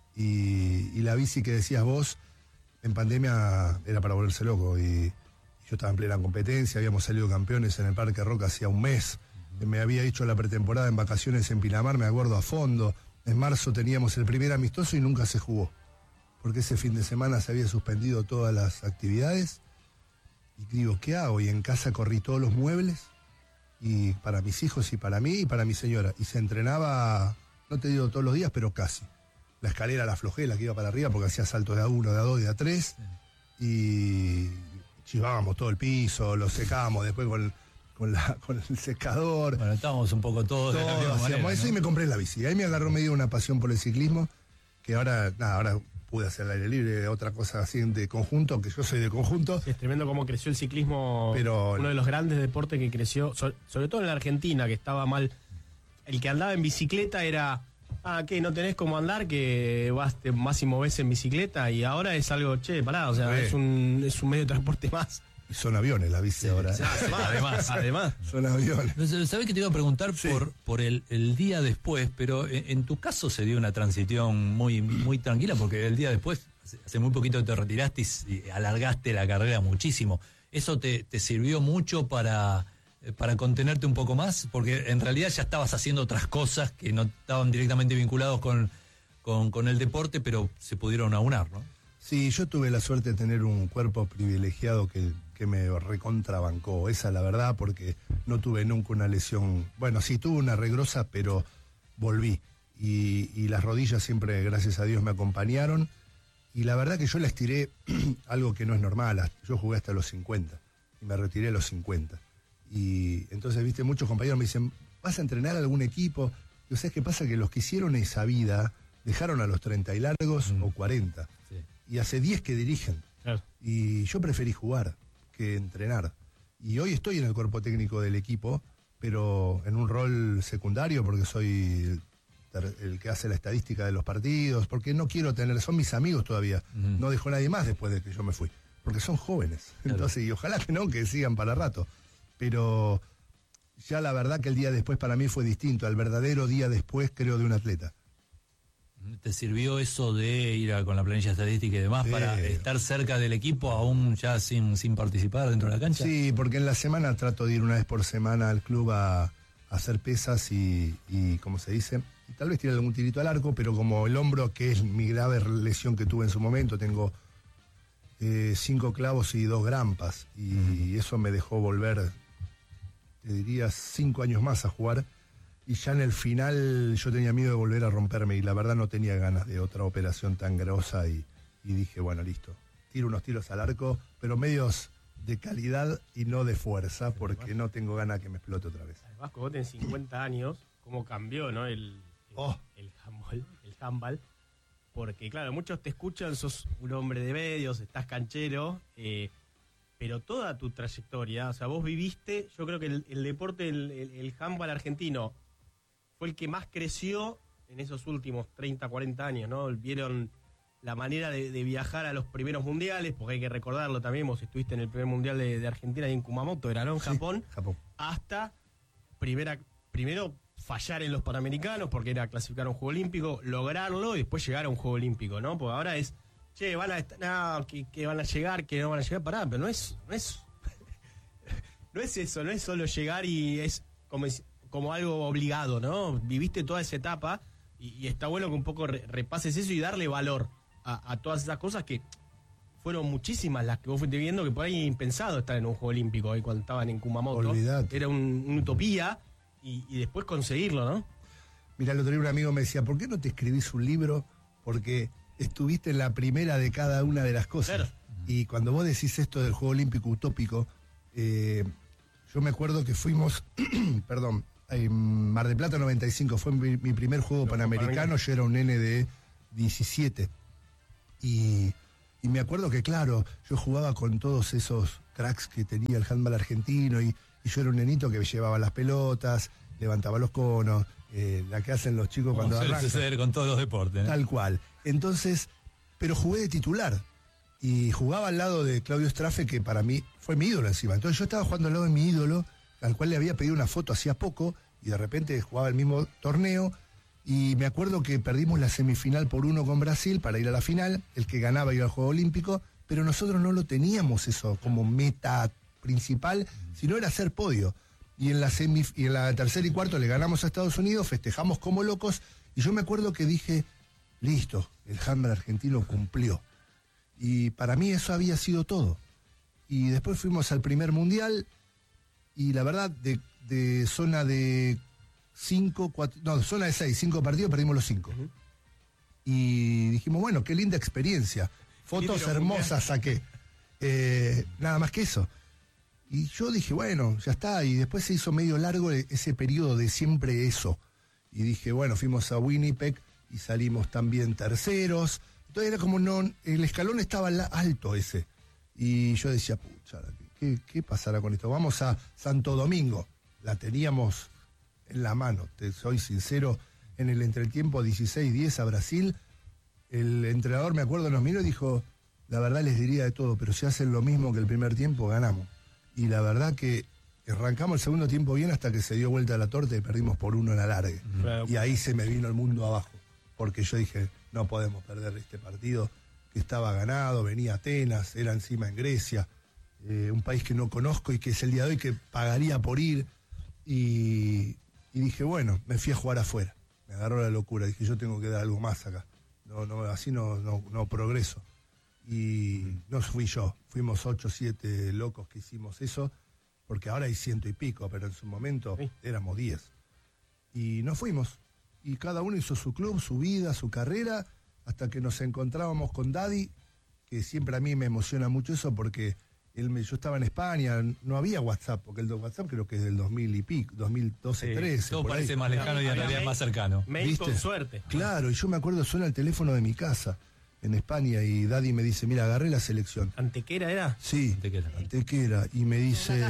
y la bici que decías vos, en pandemia era para volverse loco, y yo estaba en plena competencia, habíamos salido campeones en el Parque Roca hacía un mes, me había hecho la pretemporada en vacaciones en Pinamar, me acuerdo a fondo, en marzo teníamos el primer amistoso y nunca se jugó, porque ese fin de semana se había suspendido todas las actividades, y digo, ¿qué hago? Y en casa corrí todos los muebles, y para mis hijos y para mí y para mi señora, y se entrenaba, no te digo todos los días, pero casi. La escalera la aflojé, la que iba para arriba, porque hacía saltos de A1, de A2, de A3, y chivábamos todo el piso, lo secábamos después con el secador. Bueno, estábamos un poco todos de la misma hacíamos manera, eso, ¿no? Y me compré la bici. Ahí me agarró medio una pasión por el ciclismo, que ahora pude hacer el aire libre, otra cosa así de conjunto, que yo soy de conjunto. Sí, es tremendo cómo creció el ciclismo, pero uno de los grandes deportes que creció, sobre todo en la Argentina, que estaba mal. El que andaba en bicicleta era... ¿qué? ¿No tenés cómo andar? Que vas más y movés en bicicleta, y ahora es algo, pará, o sea, es un medio de transporte más. Y son aviones la bici ahora. Sí, además. Son aviones. ¿Sabés que te iba a preguntar por el día después? Pero en tu caso se dio una transición muy, muy tranquila, porque el día después, hace muy poquito te retiraste y alargaste la carrera muchísimo. ¿Eso te sirvió mucho para contenerte un poco más? Porque en realidad ya estabas haciendo otras cosas que no estaban directamente vinculados con el deporte, pero se pudieron aunar, ¿no? Sí, yo tuve la suerte de tener un cuerpo privilegiado que me recontrabancó, esa es la verdad, porque no tuve nunca una lesión. Bueno, sí tuve una regrosa, pero volví. Y las rodillas siempre, gracias a Dios, me acompañaron. Y la verdad que yo la estiré algo que no es normal. Yo jugué hasta los 50 y me retiré a los 50. Y entonces, viste, muchos compañeros me dicen, ¿vas a entrenar a algún equipo? Y ¿sabes qué pasa? Que los que hicieron esa vida dejaron a los 30 y largos o 40. Sí. Y hace 10 que dirigen. Claro. Y yo preferí jugar que entrenar. Y hoy estoy en el cuerpo técnico del equipo, pero en un rol secundario, porque soy el que hace la estadística de los partidos, porque no quiero tener, son mis amigos todavía. No dejó nadie más después de que yo me fui, porque son jóvenes. Claro. Entonces, y ojalá que sigan para rato. Pero ya la verdad que el día después para mí fue distinto, al verdadero día después, creo, de un atleta. ¿Te sirvió eso de ir con la planilla estadística y demás para estar cerca del equipo aún ya sin participar dentro de la cancha? Sí, porque en la semana trato de ir una vez por semana al club a hacer pesas y como se dice, y tal vez tirar algún tirito al arco, pero como el hombro, que es mi grave lesión que tuve en su momento, tengo 5 clavos y 2 grampas, y eso me dejó volver, te diría, 5 años más a jugar. Y ya en el final yo tenía miedo de volver a romperme y la verdad no tenía ganas de otra operación tan grosa y dije, bueno, listo, tiro unos tiros al arco, pero medios de calidad y no de fuerza, porque no tengo ganas que me explote otra vez. Además, como en 50 años, cómo cambió, ¿no? El handball, porque claro, muchos te escuchan, sos un hombre de medios, estás canchero, pero toda tu trayectoria, o sea, vos viviste, yo creo que el deporte, el handball argentino, fue el que más creció en esos últimos 30, 40 años, ¿no? Vieron la manera de viajar a los primeros mundiales, porque hay que recordarlo también, vos estuviste en el primer mundial de Argentina y en Kumamoto, era, ¿no? En Japón. Sí, Japón. Hasta primera primero fallar en los Panamericanos, porque era clasificar a un Juego Olímpico, lograrlo y después llegar a un Juego Olímpico, ¿no? Porque ahora es, che, van a estar, no, que van a llegar, que no van a llegar, pará, pero no es no es eso, no es solo llegar y es como algo obligado, ¿no? Viviste toda esa etapa y está bueno que un poco repases eso y darle valor a todas esas cosas que fueron muchísimas las que vos fuiste viendo, que por ahí impensado estar en un Juego Olímpico ahí cuando estaban en Kumamoto. Olvidate. Era una utopía y después conseguirlo, ¿no? Mirá, el otro día un amigo me decía, ¿por qué no te escribís un libro? Porque estuviste en la primera de cada una de las cosas. Claro. Y cuando vos decís esto del Juego Olímpico utópico, yo me acuerdo que fuimos, perdón, en Mar del Plata 95, fue mi primer juego panamericano, yo era un nene de 17. Y me acuerdo que, claro, yo jugaba con todos esos cracks que tenía el handball argentino y yo era un nenito que llevaba las pelotas, levantaba los conos, la que hacen los chicos cuando suele arrancan. suceder con todos los deportes, ¿no? Tal cual. Entonces, pero jugué de titular. Y jugaba al lado de Claudio Strafe, que para mí fue mi ídolo encima. Entonces yo estaba jugando al lado de mi ídolo, al cual le había pedido una foto hacía poco, y de repente jugaba el mismo torneo. Y me acuerdo que perdimos la semifinal por 1 con Brasil para ir a la final, el que ganaba iba al Juego Olímpico, pero nosotros no lo teníamos eso como meta principal, sino era hacer podio. Y en la tercera y cuarto le ganamos a Estados Unidos, festejamos como locos, y yo me acuerdo que dije, listo, el handball argentino cumplió. Y para mí eso había sido todo. Y después fuimos al primer mundial, y la verdad, de zona de 5, 4, no, zona de 6, 5 partidos, perdimos los 5. Y dijimos, bueno, qué linda experiencia. Fotos hermosas saqué. Nada más que eso. Y yo dije, bueno, ya está. Y después se hizo medio largo ese periodo de siempre eso. Y dije, bueno, fuimos a Winnipeg y salimos también terceros. Entonces era como, no, el escalón estaba alto ese. Y yo decía, pucha, ¿qué pasará con esto? Vamos a Santo Domingo. La teníamos en la mano, te soy sincero, en el entretiempo 16-10 a Brasil, el entrenador, me acuerdo, nos miró y dijo, la verdad les diría de todo, pero si hacen lo mismo que el primer tiempo, ganamos. Y la verdad que arrancamos el segundo tiempo bien hasta que se dio vuelta la torta y perdimos por 1 en alargue. Y ahí se me vino el mundo abajo, porque yo dije, no podemos perder este partido, que estaba ganado, venía Atenas, era encima en Grecia, un país que no conozco y que es el día de hoy que pagaría por ir. Y dije, bueno, me fui a jugar afuera. Me agarró la locura. Dije, yo tengo que dar algo más acá. Así no progreso. Y no fui yo. Fuimos 8 o 7 locos que hicimos eso, porque ahora hay 100 y pico, pero en su momento éramos 10. Y nos fuimos. Y cada uno hizo su club, su vida, su carrera, hasta que nos encontrábamos con Daddy, que siempre a mí me emociona mucho eso, porque yo estaba en España, no había WhatsApp, porque el WhatsApp creo que es del 2000 y pico, 2012, 13. Todo parece más lejano y en realidad más cercano. Mail con suerte. Claro, y yo me acuerdo, suena el teléfono de mi casa en España y Daddy me dice, mira, agarré la selección. ¿Antequera era? Sí, Antequera. Y me dice,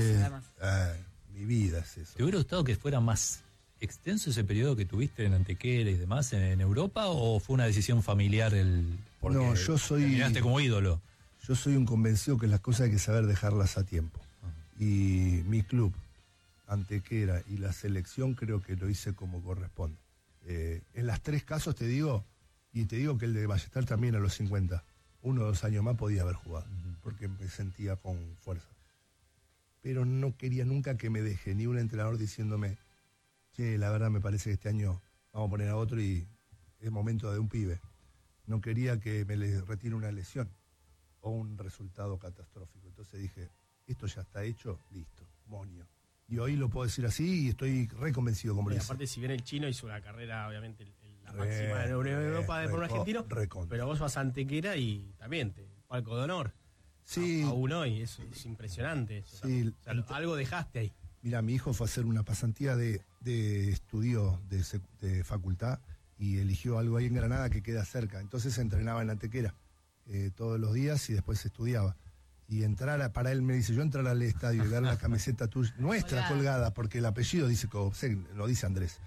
mi vida es eso. ¿Te hubiera gustado que fuera más extenso ese periodo que tuviste en Antequera y demás en Europa, o fue una decisión familiar porque no, yo soy... terminaste como ídolo? Yo soy un convencido que las cosas hay que saber dejarlas a tiempo. Y mi club, Antequera y la selección creo que lo hice como corresponde. En las 3 casos te digo, y te digo que el de Ballester también a los 50, 1 o 2 años más podía haber jugado, porque me sentía con fuerza. Pero no quería nunca que me deje ni un entrenador diciéndome, che, la verdad me parece que este año vamos a poner a otro y es momento de un pibe. No quería que me le retire una lesión o un resultado catastrófico. Entonces dije, esto ya está hecho, listo, monio. Y hoy lo puedo decir así y estoy reconvencido como lo hice. Aparte, si bien el chino hizo una carrera, obviamente, la máxima de Europa por un argentino, pero vos vas a Antequera y también palco de honor. Sí. Aún hoy, eso es impresionante. Eso, sí, o sea, algo dejaste ahí. Mira, mi hijo fue a hacer una pasantía de estudio de facultad y eligió algo ahí en Granada que queda cerca. Entonces se entrenaba en Antequera todos los días y después estudiaba. Y para él me dice, yo entrar al estadio y ver la camiseta tuya, nuestra colgada, porque el apellido dice lo dice Andrés.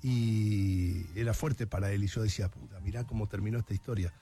Y era fuerte para él y yo decía, puta, mirá cómo terminó esta historia.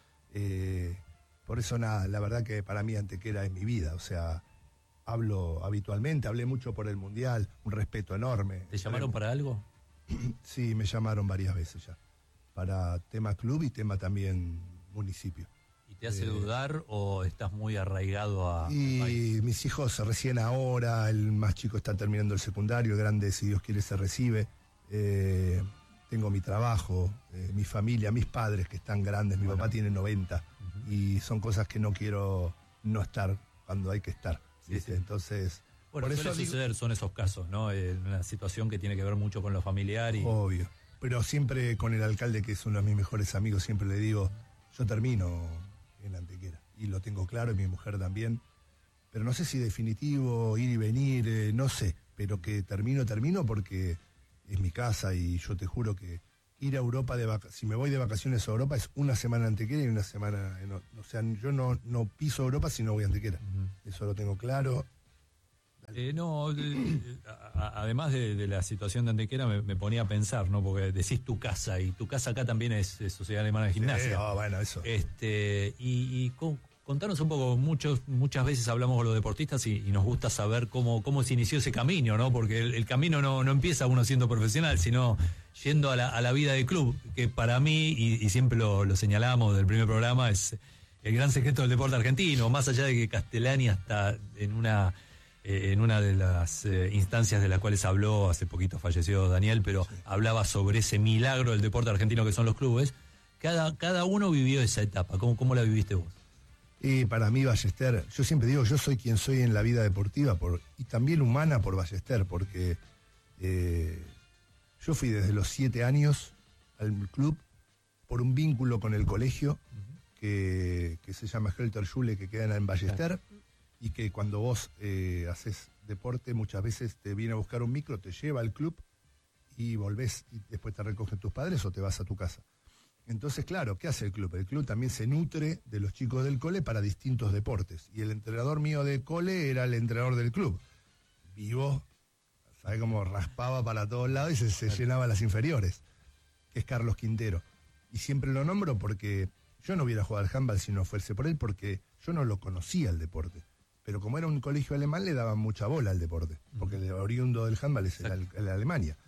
Por eso nada, la verdad que para mí Antequera es mi vida, o sea, hablo habitualmente, hablé mucho por el Mundial, un respeto enorme. ¿Te llamaron para algo? Sí, me llamaron varias veces ya, para tema club y tema también municipio. ¿Y te hace dudar o estás muy arraigado a...? Y mis hijos recién ahora, el más chico está terminando el secundario, el grande, si Dios quiere, se recibe. Tengo mi trabajo, mi familia, mis padres que están grandes, mi papá tiene 90, y son cosas que no quiero no estar cuando hay que estar. Sí, sí. Entonces... Bueno, suele suceder, son esos casos, ¿no? Una situación que tiene que ver mucho con lo familiar y... Obvio. Pero siempre con el alcalde, que es uno de mis mejores amigos, siempre le digo, yo termino en Antequera. Y lo tengo claro, y mi mujer también. Pero no sé si definitivo, ir y venir, no sé. Pero que termino porque es mi casa, y yo te juro que ir a Europa, si me voy de vacaciones a Europa, es una semana en Antequera y una semana... o sea, yo no piso Europa si no voy a Antequera. Eso lo tengo claro. Además de la situación de Antequera, me ponía a pensar, ¿no? Porque decís tu casa, y tu casa acá también es Sociedad Alemana de Gimnasia. Bueno, eso. Contanos un poco, muchas veces hablamos con los deportistas y nos gusta saber cómo se inició ese camino, ¿no? Porque el camino no empieza uno siendo profesional, sino yendo a la vida de club, que para mí, y siempre lo señalamos del primer programa, es el gran secreto del deporte argentino, más allá de que Castellani hasta en una de las instancias de las cuales habló, hace poquito falleció Daniel, pero hablaba sobre ese milagro del deporte argentino que son los clubes. Cada uno vivió esa etapa. ¿Cómo la viviste vos? Y para mí, Ballester, yo siempre digo, yo soy quien soy en la vida deportiva y también humana por Ballester, porque yo fui desde los 7 años al club por un vínculo con el colegio que se llama Helter Schule, que queda en Ballester. Y que cuando vos haces deporte, muchas veces te viene a buscar un micro, te lleva al club y volvés, y después te recogen tus padres o te vas a tu casa. Entonces, claro, ¿qué hace el club? El club también se nutre de los chicos del cole para distintos deportes. Y el entrenador mío de cole era el entrenador del club. Vivo, ¿sabe cómo raspaba para todos lados y se llenaba las inferiores? Que es Carlos Quintero. Y siempre lo nombro porque yo no hubiera jugado al handball si no fuese por él, porque yo no lo conocía el deporte. Pero como era un colegio alemán, le daban mucha bola al deporte, porque el oriundo del handball es la Alemania.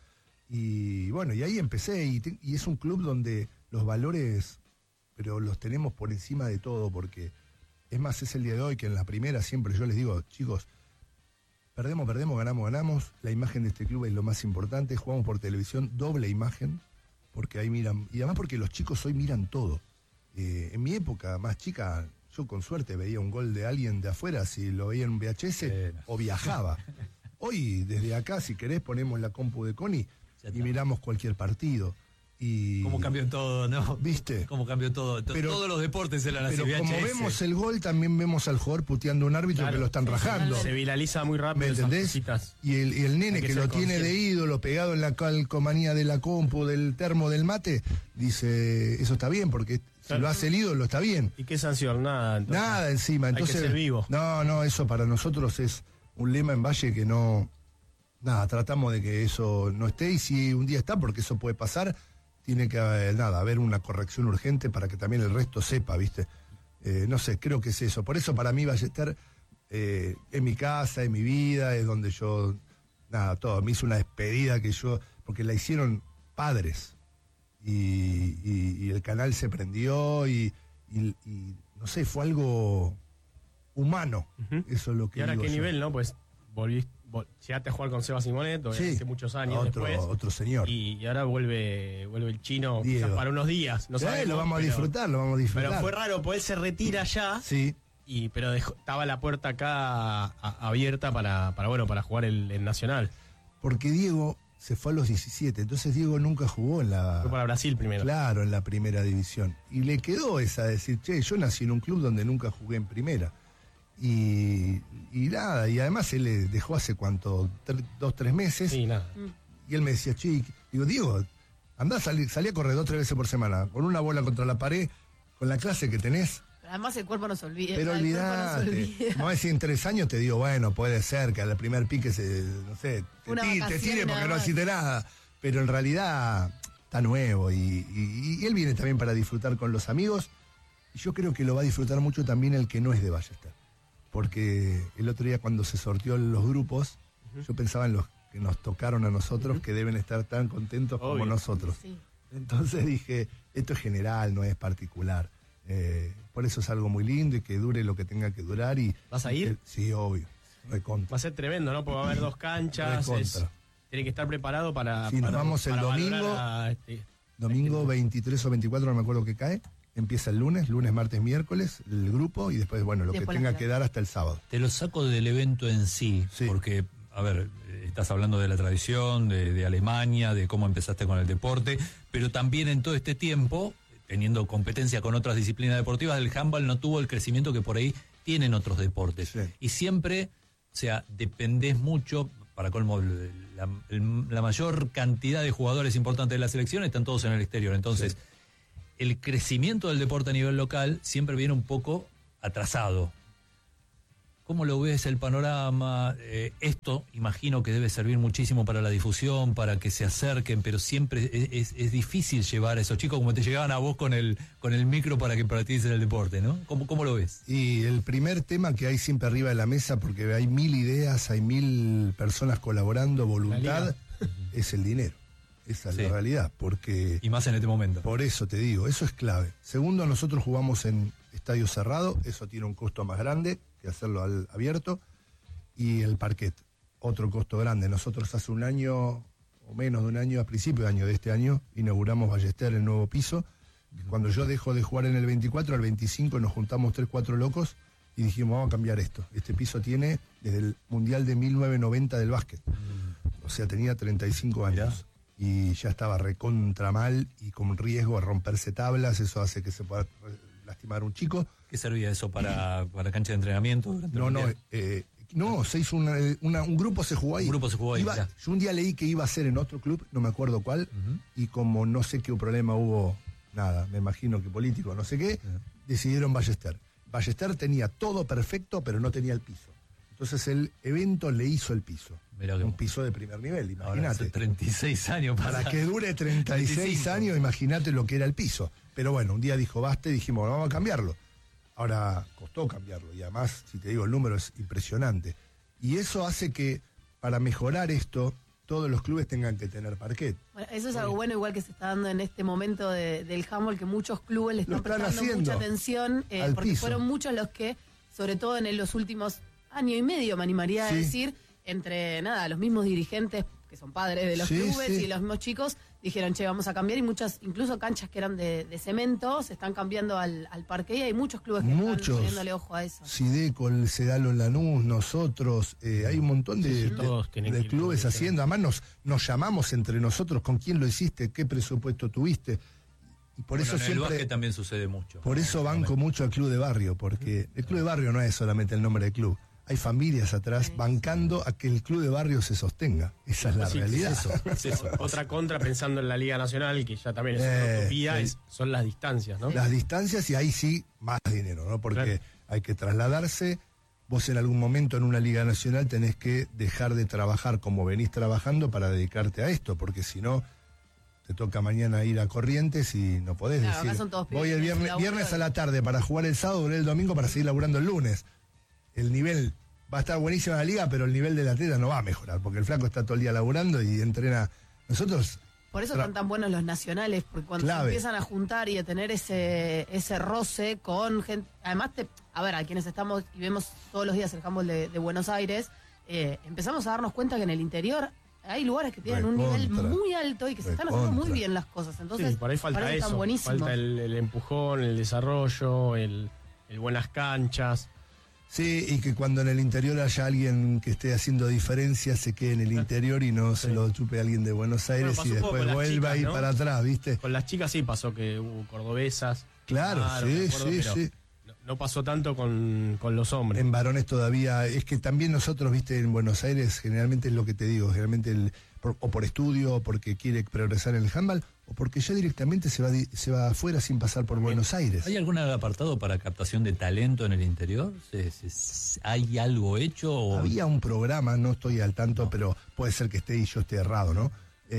Y bueno, y ahí empecé, y es un club donde los valores, pero los tenemos por encima de todo, porque es más, es el día de hoy que en la primera siempre yo les digo, chicos, perdemos, ganamos, la imagen de este club es lo más importante, jugamos por televisión, doble imagen, porque ahí miran, y además porque los chicos hoy miran todo. En mi época más chica, yo con suerte veía un gol de alguien de afuera, si lo veía en un VHS, o viajaba. Hoy, desde acá, si querés, ponemos la compu de Connie y miramos cualquier partido. Y cómo cambió todo, ¿no? ¿Viste? Cómo cambió todo. Todos los deportes eran así. Pero como vemos el gol, también vemos al jugador puteando a un árbitro que lo están rajando. Se viraliza muy rápido. ¿Me entendés? Y el nene que lo tiene de ídolo, pegado en la calcomanía de la compu, del termo, del mate, dice, eso está bien, porque si lo hace el ídolo, está bien. ¿Y qué sanción? Nada. Entonces, nada encima. Entonces, hay que ser vivo. No, eso para nosotros es un lema en Valle que no... Nada, tratamos de que eso no esté, y si un día está, porque eso puede pasar, tiene que haber una corrección urgente para que también el resto sepa, ¿viste? No sé, creo que es eso. Por eso para mí Ballester es mi casa, es mi vida, es donde yo... todo. Me hizo una despedida porque la hicieron padres. Y el canal se prendió y no sé, fue algo humano. Eso es lo que ¿Y ahora digo qué yo. nivel, no? Pues llegaste a jugar con Seba Simonet hace muchos años después. Otro señor. Y ahora vuelve el chino para unos días. No sabemos, lo vamos a disfrutar. Pero fue raro, porque él se retira ya. Sí. Pero estaba la puerta acá abierta para jugar el Nacional. Porque Diego se fue a los 17, entonces Diego nunca jugó en la... Fue para Brasil primero. Claro, en la primera división. Y le quedó esa de decir, yo nací en un club donde nunca jugué en primera. Y nada, y además él le dejó hace 2-3 meses. Sí, nada. Y él me decía, Diego, andá, salí a correr 2-3 veces por semana, con una bola contra la pared, con la clase que tenés. Además el cuerpo no se olvida. Pero olvidate. Vamos a decir, en 3 años te digo, bueno, puede ser que al primer pique te tire porque no hiciste nada. Pero en realidad está nuevo y él viene también para disfrutar con los amigos. Y yo creo que lo va a disfrutar mucho también el que no es de Ballester. Porque el otro día cuando se sorteó los grupos, yo pensaba en los que nos tocaron a nosotros, que deben estar tan contentos como nosotros. Sí. Entonces dije, esto es general, no es particular. Por eso es algo muy lindo y que dure lo que tenga que durar. ¿Vas a ir? Sí, obvio. Recontra. Va a ser tremendo, ¿no? Porque va a haber 2 canchas. Tiene que estar preparado para. Sí, nos vamos el domingo. Domingo 23 o 24, no me acuerdo qué cae. Empieza el lunes, martes, miércoles, el grupo y después, bueno, lo que tenga que dar hasta el sábado. Te lo saco del evento en sí, porque, a ver, estás hablando de la tradición, de Alemania, de cómo empezaste con el deporte, pero también en todo este tiempo, teniendo competencia con otras disciplinas deportivas, el handball no tuvo el crecimiento que por ahí tienen otros deportes. Sí. Y siempre, o sea, dependés mucho, para colmo, la mayor cantidad de jugadores importantes de la selección están todos en el exterior, entonces... Sí. El crecimiento del deporte a nivel local siempre viene un poco atrasado. ¿Cómo lo ves el panorama? Esto imagino que debe servir muchísimo para la difusión, para que se acerquen, pero siempre es difícil llevar a esos chicos como te llegaban a vos con el micro para que practiques el deporte, ¿no? ¿Cómo lo ves? Y el primer tema que hay siempre arriba de la mesa, porque hay 1000 ideas, hay 1000 personas colaborando, voluntad, es el dinero. Esa es la realidad, porque... Y más en este momento. Por eso te digo, eso es clave. Segundo, nosotros jugamos en estadio cerrado, eso tiene un costo más grande que hacerlo al abierto, y el parquet, otro costo grande. Nosotros hace un año, o menos de un año, a principio de año de este año, inauguramos Ballester, el nuevo piso. Cuando yo dejo de jugar en el 24, al 25 nos juntamos 3-4 locos y dijimos, vamos a cambiar esto. Este piso tiene desde el Mundial de 1990 del básquet. O sea, tenía 35 años. Mirá. Y ya estaba recontra mal y con riesgo a romperse tablas, eso hace que se pueda lastimar un chico. ¿Qué servía eso para cancha de entrenamiento? No, se hizo un grupo, se jugó ahí. Un grupo se jugó ahí, yo un día leí que iba a ser en otro club, no me acuerdo cuál, y como no sé qué problema hubo, nada, me imagino que político, no sé qué, decidieron Ballester. Ballester tenía todo perfecto, pero no tenía el piso. Entonces el evento le hizo el piso. Un piso de primer nivel, imagínate. 36 años. Para que dure 36 años, imagínate lo que era el piso. Pero bueno, un día dijo basta y dijimos, vamos a cambiarlo. Ahora costó cambiarlo y además, si te digo, el número es impresionante. Y eso hace que para mejorar esto, todos los clubes tengan que tener parquet. Bueno, eso es algo bueno, igual que se está dando en este momento del handball, que muchos clubes le están prestando mucha atención, porque piso. Fueron muchos los que, sobre todo en los últimos año y medio, me animaría a decir, entre los mismos dirigentes que son padres de los clubes y los mismos chicos dijeron, che, vamos a cambiar, y muchas, incluso canchas que eran de cemento, se están cambiando al parque, y hay muchos clubes que están poniéndole ojo a eso. Sideco, el Sedalo en Lanús, nosotros, hay un montón de clubes haciendo, además nos llamamos entre nosotros, con quién lo hiciste, qué presupuesto tuviste. Y por eso en siempre, el básquet también sucede mucho. Por eso banco mucho al club de barrio, porque el club de barrio no es solamente el nombre del club. Hay familias atrás bancando a que el club de barrio se sostenga. Esa es la realidad. Es eso. Otra contra, pensando en la Liga Nacional, que ya también es una utopía, son las distancias, ¿no? Las distancias, y ahí sí, más dinero, ¿no? Porque hay que trasladarse. Vos en algún momento en una Liga Nacional tenés que dejar de trabajar como venís trabajando para dedicarte a esto, porque si no, te toca mañana ir a Corrientes y no podés decir, voy el viernes a la tarde para jugar el sábado, volver el domingo para seguir laburando el lunes. El nivel va a estar buenísimo en la liga, pero el nivel del atleta no va a mejorar, porque el flaco está todo el día laburando y entrena. Nosotros... Por eso están tan buenos los nacionales, porque cuando se empiezan a juntar y a tener ese roce con gente... Además, a quienes estamos y vemos todos los días el handball de Buenos Aires, empezamos a darnos cuenta que en el interior hay lugares que tienen un nivel muy alto y que se están haciendo muy bien las cosas. Entonces, por ahí falta eso, buenísimos. falta el empujón, el desarrollo, el buenas canchas. Sí, y que cuando en el interior haya alguien que esté haciendo diferencia, se quede en el interior y no se lo chupe a alguien de Buenos Aires y después vuelva a ir para atrás, ¿viste? Con las chicas sí pasó que hubo cordobesas. Claro, sí. No pasó tanto con los hombres. En varones todavía, es que también nosotros, viste, en Buenos Aires, generalmente es lo que te digo, generalmente o por estudio, o porque quiere progresar en el handball, o porque ya directamente se va afuera sin pasar por Buenos Aires. ¿Hay algún apartado para captación de talento en el interior? ¿Hay algo hecho? O... Había un programa, no estoy al tanto, pero puede ser que esté y yo esté errado, ¿no?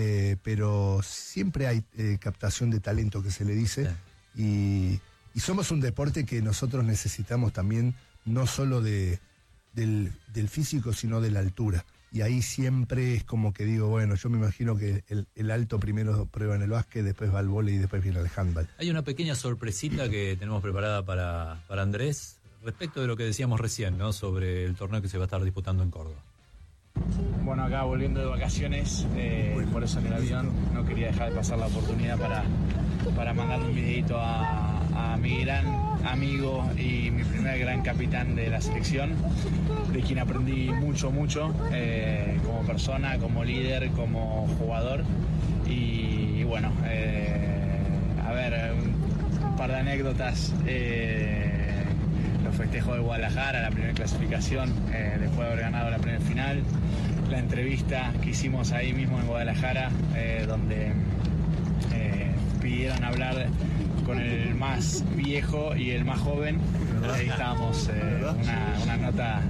Pero siempre hay captación de talento, que se le dice, y somos un deporte que nosotros necesitamos también, no solo del físico, sino de la altura. y ahí siempre es como que digo, bueno, yo me imagino que el alto primero prueba en el básquet, después va al vóley y después viene el handball. Hay una pequeña sorpresita que tenemos preparada para Andrés respecto de lo que decíamos recién, ¿no? Sobre el torneo que se va a estar disputando en Córdoba. Bueno, acá volviendo de vacaciones, por eso en el avión no quería dejar de pasar la oportunidad para mandarle un videito a mi gran amigo y mi primer gran capitán de la selección, de quien aprendí mucho, como persona, como líder, como jugador. Y bueno, a ver, un par de anécdotas. Los festejos de Guadalajara, la primera clasificación, después de haber ganado la primera final, la entrevista que hicimos ahí mismo en Guadalajara, donde pidieron hablar con el más viejo y el más joven. Ahí estábamos, una nota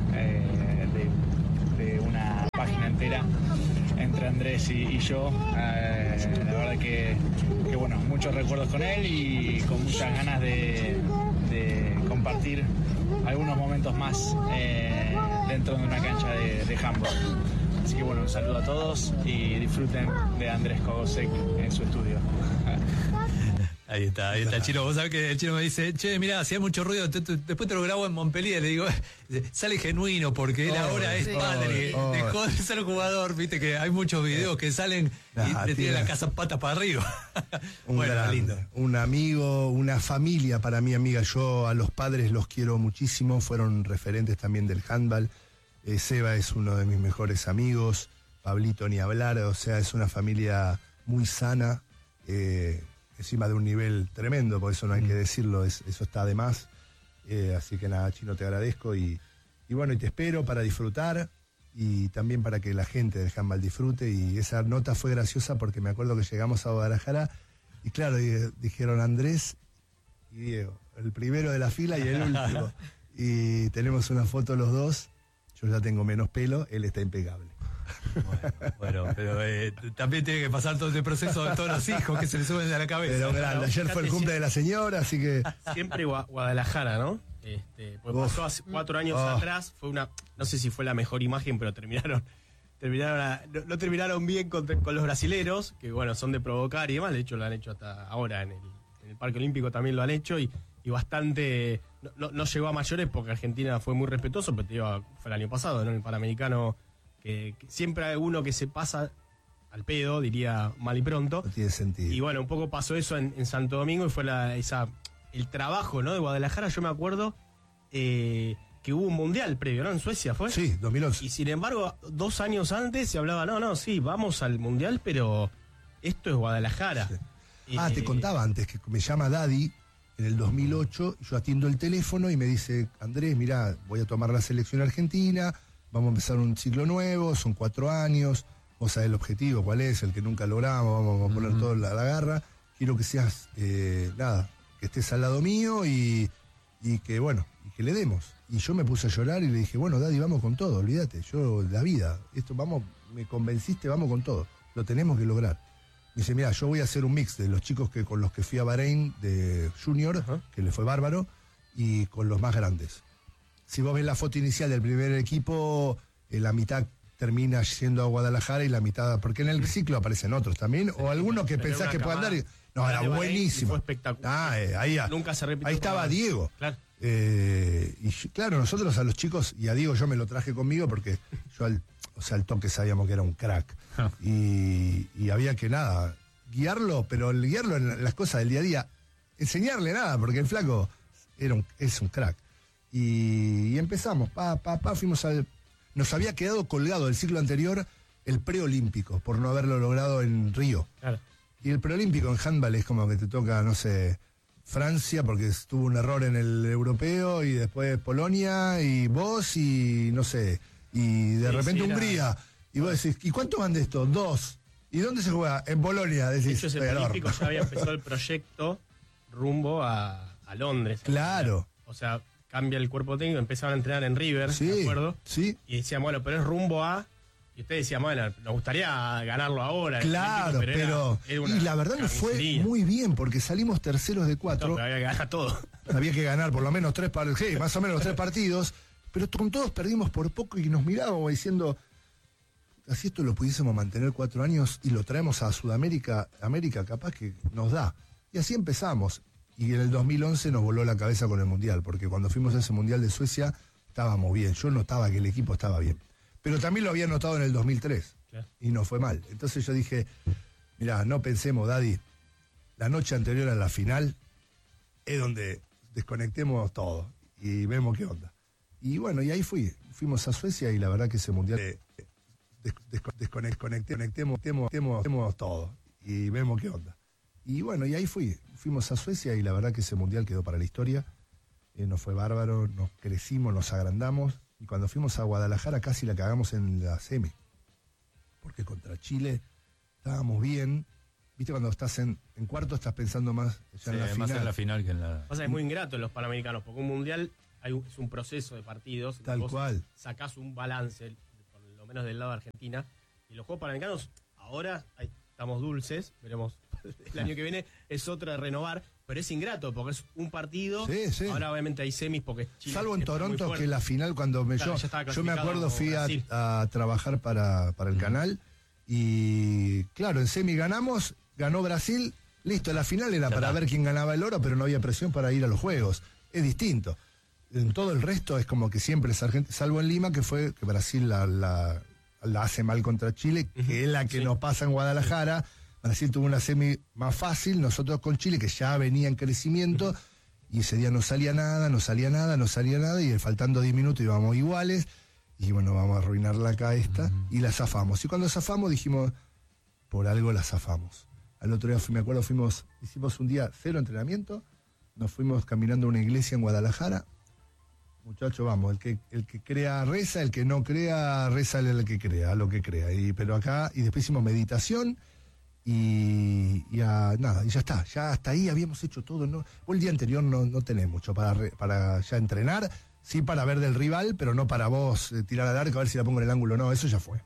de una página entera entre Andrés y yo. La verdad que bueno, muchos recuerdos con él y con muchas ganas de compartir algunos momentos más dentro de una cancha de handball. Así que bueno, un saludo a todos y disfruten de Andrés Kogosek en su estudio. Ahí está el Chino. Vos sabés que el Chino me dice, che, mirá, si hay mucho ruido, después te lo grabo en Montpellier. Le digo, sale genuino porque él ahora es padre, dejó de ser jugador. Viste que hay muchos videos que salen y te tiran la casa patas para arriba. Lindo. Un amigo, una familia para mi amiga. Yo a los padres los quiero muchísimo, fueron referentes también del handball. Seba es uno de mis mejores amigos, Pablito ni hablar, o sea, es una familia muy sana. Encima de un nivel tremendo, por eso no hay que decirlo, eso está de más. Así que nada, Chino, te agradezco y bueno, y te espero para disfrutar y también para que la gente del handball disfrute. Y esa nota fue graciosa porque me acuerdo que llegamos a Guadalajara y claro, dijeron Andrés y Diego, el primero de la fila y el último. Y tenemos una foto los dos, yo ya tengo menos pelo, él está impecable. Bueno, pero también tiene que pasar todo ese proceso de todos los hijos que se le suben a la cabeza. Pero grande, ayer fue el cumple de la señora, así que... Siempre Guadalajara, ¿no? Pues pasó hace 4 años atrás, fue no sé si fue la mejor imagen, pero no terminaron bien con los brasileros, que bueno, son de provocar y demás. De hecho lo han hecho hasta ahora en el Parque Olímpico, también lo han hecho y bastante, no llegó a mayores porque Argentina fue muy respetuoso, pero fue el año pasado, ¿no? En el Panamericano, que siempre hay uno que se pasa al pedo, diría mal y pronto. No tiene sentido. Y bueno, un poco pasó eso en Santo Domingo y fue el trabajo, ¿no? De Guadalajara. Yo me acuerdo que hubo un mundial previo, ¿no? En Suecia fue. Sí, 2011. Y sin embargo, 2 años antes se hablaba, sí, vamos al mundial, pero esto es Guadalajara. Sí. Te contaba antes que me llama Daddy en el 2008, yo atiendo el teléfono y me dice, Andrés, mirá, voy a tomar la selección argentina, vamos a empezar un ciclo nuevo, son 4 años, vos sabés el objetivo, cuál es, el que nunca logramos, vamos a poner todo la garra, quiero que seas, que estés al lado mío y que, bueno, y que le demos. Y yo me puse a llorar y le dije, bueno, Daddy, vamos con todo, olvídate, yo, la vida, esto, vamos, me convenciste, vamos con todo, lo tenemos que lograr. Me dice, mira, yo voy a hacer un mix de los chicos con los que fui a Bahrein de Junior, que le fue bárbaro, y con los más grandes. Si vos ves la foto inicial del primer equipo, la mitad termina yendo a Guadalajara y la mitad, porque en el ciclo aparecen otros también, o algunos que pensás que puedan dar. No, era buenísimo. Fue espectacular. Nunca se repitió. Ahí estaba Diego. Claro. Y claro, nosotros a los chicos, y a Diego yo me lo traje conmigo porque yo al toque sabíamos que era un crack. Y había que guiarlo, pero el guiarlo en las cosas del día a día, enseñarle nada, porque el flaco es un crack. Y empezamos, fuimos nos había quedado colgado del ciclo anterior el preolímpico, por no haberlo logrado en Río. Claro. Y el preolímpico en handball es como que te toca, no sé, Francia, porque tuvo un error en el europeo, y después Polonia, y vos, y no sé, y de repente Hungría. Y vos decís, ¿y cuánto van de esto? 2. ¿Y dónde se juega? En Polonia. Decís, de hecho, ese olímpico ya había empezado el proyecto rumbo a Londres. Claro. O sea, cambia el cuerpo técnico, empezaban a entrenar en River, ¿de acuerdo? Sí. Y decían, bueno, pero es rumbo a... Y ustedes decían, bueno, nos gustaría ganarlo ahora. Claro, pero y la verdad nos fue muy bien, porque salimos terceros de 4. No, pero había que ganar todo. Había que ganar por lo menos 3 partidos, sí, más o menos 3 partidos, pero con todos perdimos por poco y nos mirábamos diciendo... si esto lo pudiésemos mantener 4 años y lo traemos a Sudamérica, América, capaz que nos da. Y así empezamos. Y en el 2011 nos voló la cabeza con el Mundial, porque cuando fuimos a ese Mundial de Suecia estábamos bien. Yo notaba que el equipo estaba bien. Pero también lo había notado en el 2003. Claro. Y no fue mal. Entonces yo dije, mirá, no pensemos, Daddy, la noche anterior a la final es donde desconectemos todo y vemos qué onda. Y bueno, y ahí fuimos a Suecia y la verdad que ese Mundial desconectemos todo y vemos qué onda. Y bueno, y ahí fuimos a Suecia y la verdad que ese Mundial quedó para la historia. Nos fue bárbaro, nos crecimos, nos agrandamos y cuando fuimos a Guadalajara casi la cagamos en la semi. Porque contra Chile estábamos bien. Viste, cuando estás en cuarto estás pensando más ya en la final. Más en la final que en la... Pasa que es muy ingrato en los Panamericanos, porque un Mundial es un proceso de partidos. Tal cual. Sacás un balance, por lo menos del lado de Argentina. Y los Juegos Panamericanos, ahora estamos dulces, veremos el año que viene, es otra de renovar. Pero es ingrato, porque es un partido. Sí. Ahora obviamente hay semis, porque Chile... Salvo en Toronto, que la final, cuando yo me acuerdo, fui a trabajar para el canal. Y claro, en semi ganó Brasil, listo, la final era para ver quién ganaba el oro, pero no había presión para ir a los Juegos. Es distinto. En todo el resto es como que siempre es Argentina, salvo en Lima, que fue que Brasil la hace mal contra Chile, que es la que nos pasa en Guadalajara. Brasil tuvo una semi más fácil, nosotros con Chile, que ya venía en crecimiento, y ese día no salía nada, y faltando 10 minutos íbamos iguales, y bueno, vamos a arruinarla acá esta, y la zafamos. Y cuando zafamos dijimos, por algo la zafamos. Al otro día, me acuerdo, hicimos un día 0 entrenamiento, nos fuimos caminando a una iglesia en Guadalajara. Muchachos, vamos, el que crea reza, el que no crea reza el que crea, lo que crea. Pero acá, y después hicimos meditación, y ya está, ya hasta ahí habíamos hecho todo, ¿no? El día anterior no tenés mucho para ya entrenar, sí para ver del rival, pero no para vos tirar al arco a ver si la pongo en el ángulo, no, eso ya fue.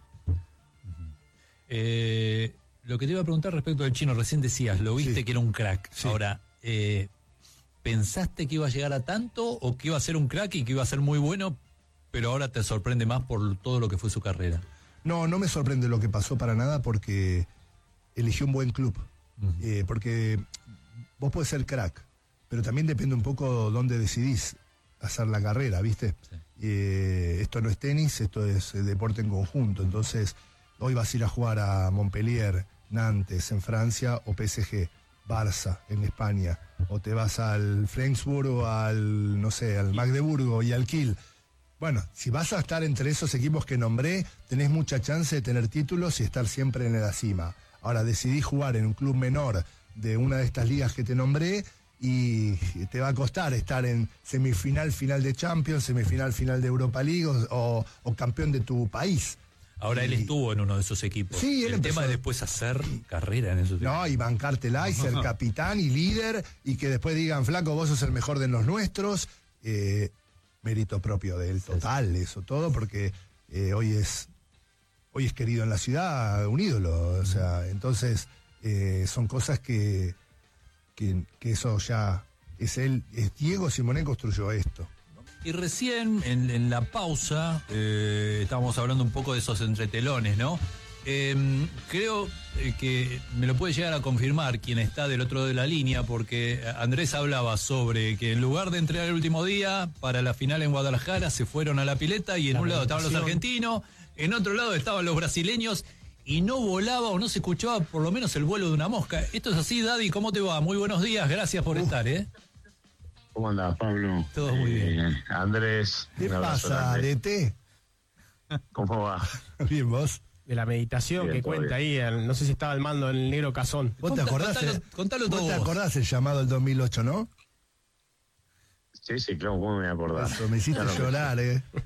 Lo que te iba a preguntar respecto del Chino, recién decías, lo viste que era un crack. Sí. Ahora, ¿pensaste que iba a llegar a tanto o que iba a ser un crack y que iba a ser muy bueno, pero ahora te sorprende más por todo lo que fue su carrera? No me sorprende lo que pasó para nada porque eligió un buen club. Porque vos podés ser crack, pero también depende un poco dónde decidís hacer la carrera, ¿viste? Sí. Esto no es tenis, esto es deporte en conjunto. Entonces, hoy vas a ir a jugar a Montpellier, Nantes en Francia, o PSG, Barça en España, o te vas al Flensburg o al Magdeburgo y al Kiel. Bueno, si vas a estar entre esos equipos que nombré, tenés mucha chance de tener títulos y estar siempre en la cima. Ahora decidí jugar en un club menor de una de estas ligas que te nombré y te va a costar estar en semifinal, final de Champions, semifinal, final de Europa League o campeón de tu país. Ahora él estuvo en uno de esos equipos. Sí, el tema es después hacer carrera en esos equipos. No, y bancártela y ser capitán y líder y que después digan, flaco, vos sos el mejor de los nuestros. Mérito propio de él, total, eso todo, porque hoy es querido en la ciudad, un ídolo. O sea, entonces son cosas que eso ya es él. Diego Simonet construyó esto. Y recién, en la pausa, estábamos hablando un poco de esos entretelones, ¿no? Creo que me lo puede llegar a confirmar quien está del otro lado de la línea, porque Andrés hablaba sobre que en lugar de entrenar el último día para la final en Guadalajara, se fueron a la pileta y en un lado estaban los argentinos, en otro lado estaban los brasileños y no volaba o no se escuchaba por lo menos el vuelo de una mosca. Esto es así, Daddy, ¿cómo te va? Muy buenos días, gracias por estar, ¿eh? ¿Cómo andás, Pablo? Todo muy bien. Andrés. ¿Qué pasa, DT? ¿Cómo va? Bien, vos. De la meditación que cuenta ahí, no sé si estaba al mando el negro Cazón. ¿Vos te acordás? Contalo todo. ¿Vos te acordás el llamado del 2008, no? Sí, claro, ¿cómo me voy a acordar? Eso, me hiciste llorar,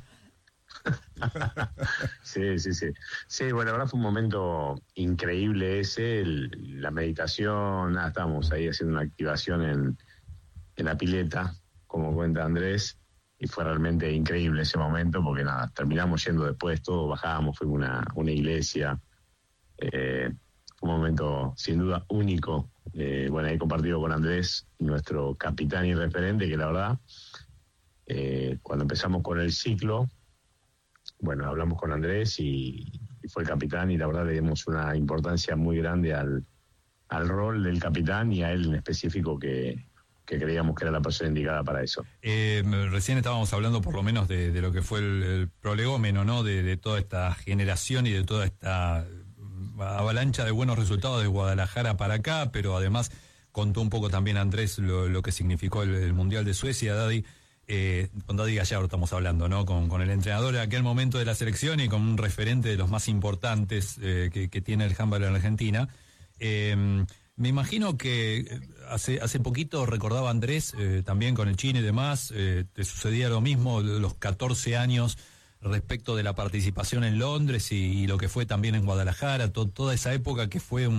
Sí. Sí, bueno, la verdad fue un momento increíble ese, la meditación, estábamos ahí haciendo una activación en la pileta, como cuenta Andrés, y fue realmente increíble ese momento, porque terminamos yendo después, todos bajábamos, fuimos a una iglesia, fue un momento sin duda único, ahí compartido con Andrés, nuestro capitán y referente, que la verdad, cuando empezamos con el ciclo, hablamos con Andrés y fue capitán, y la verdad le dimos una importancia muy grande al rol del capitán y a él en específico, que creíamos que era la persona indicada para eso. Recién estábamos hablando por lo menos de lo que fue el prolegómeno, ¿no? De toda esta generación y de toda esta avalancha de buenos resultados de Guadalajara para acá, pero además contó un poco también Andrés lo que significó el Mundial de Suecia, Daddy. Con Daddy Gallardo estamos hablando, ¿no? Con el entrenador en aquel momento de la selección y con un referente de los más importantes que tiene el handball en Argentina. Me imagino que hace poquito recordaba Andrés, también con el Chino y demás, te sucedía lo mismo, los 14 años respecto de la participación en Londres y lo que fue también en Guadalajara, toda esa época que fue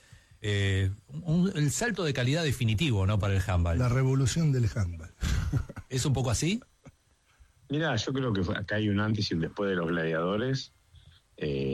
el salto de calidad definitivo, ¿no? Para el handball. La revolución del handball. ¿Es un poco así? Mira, yo creo que acá hay un antes y un después de los gladiadores.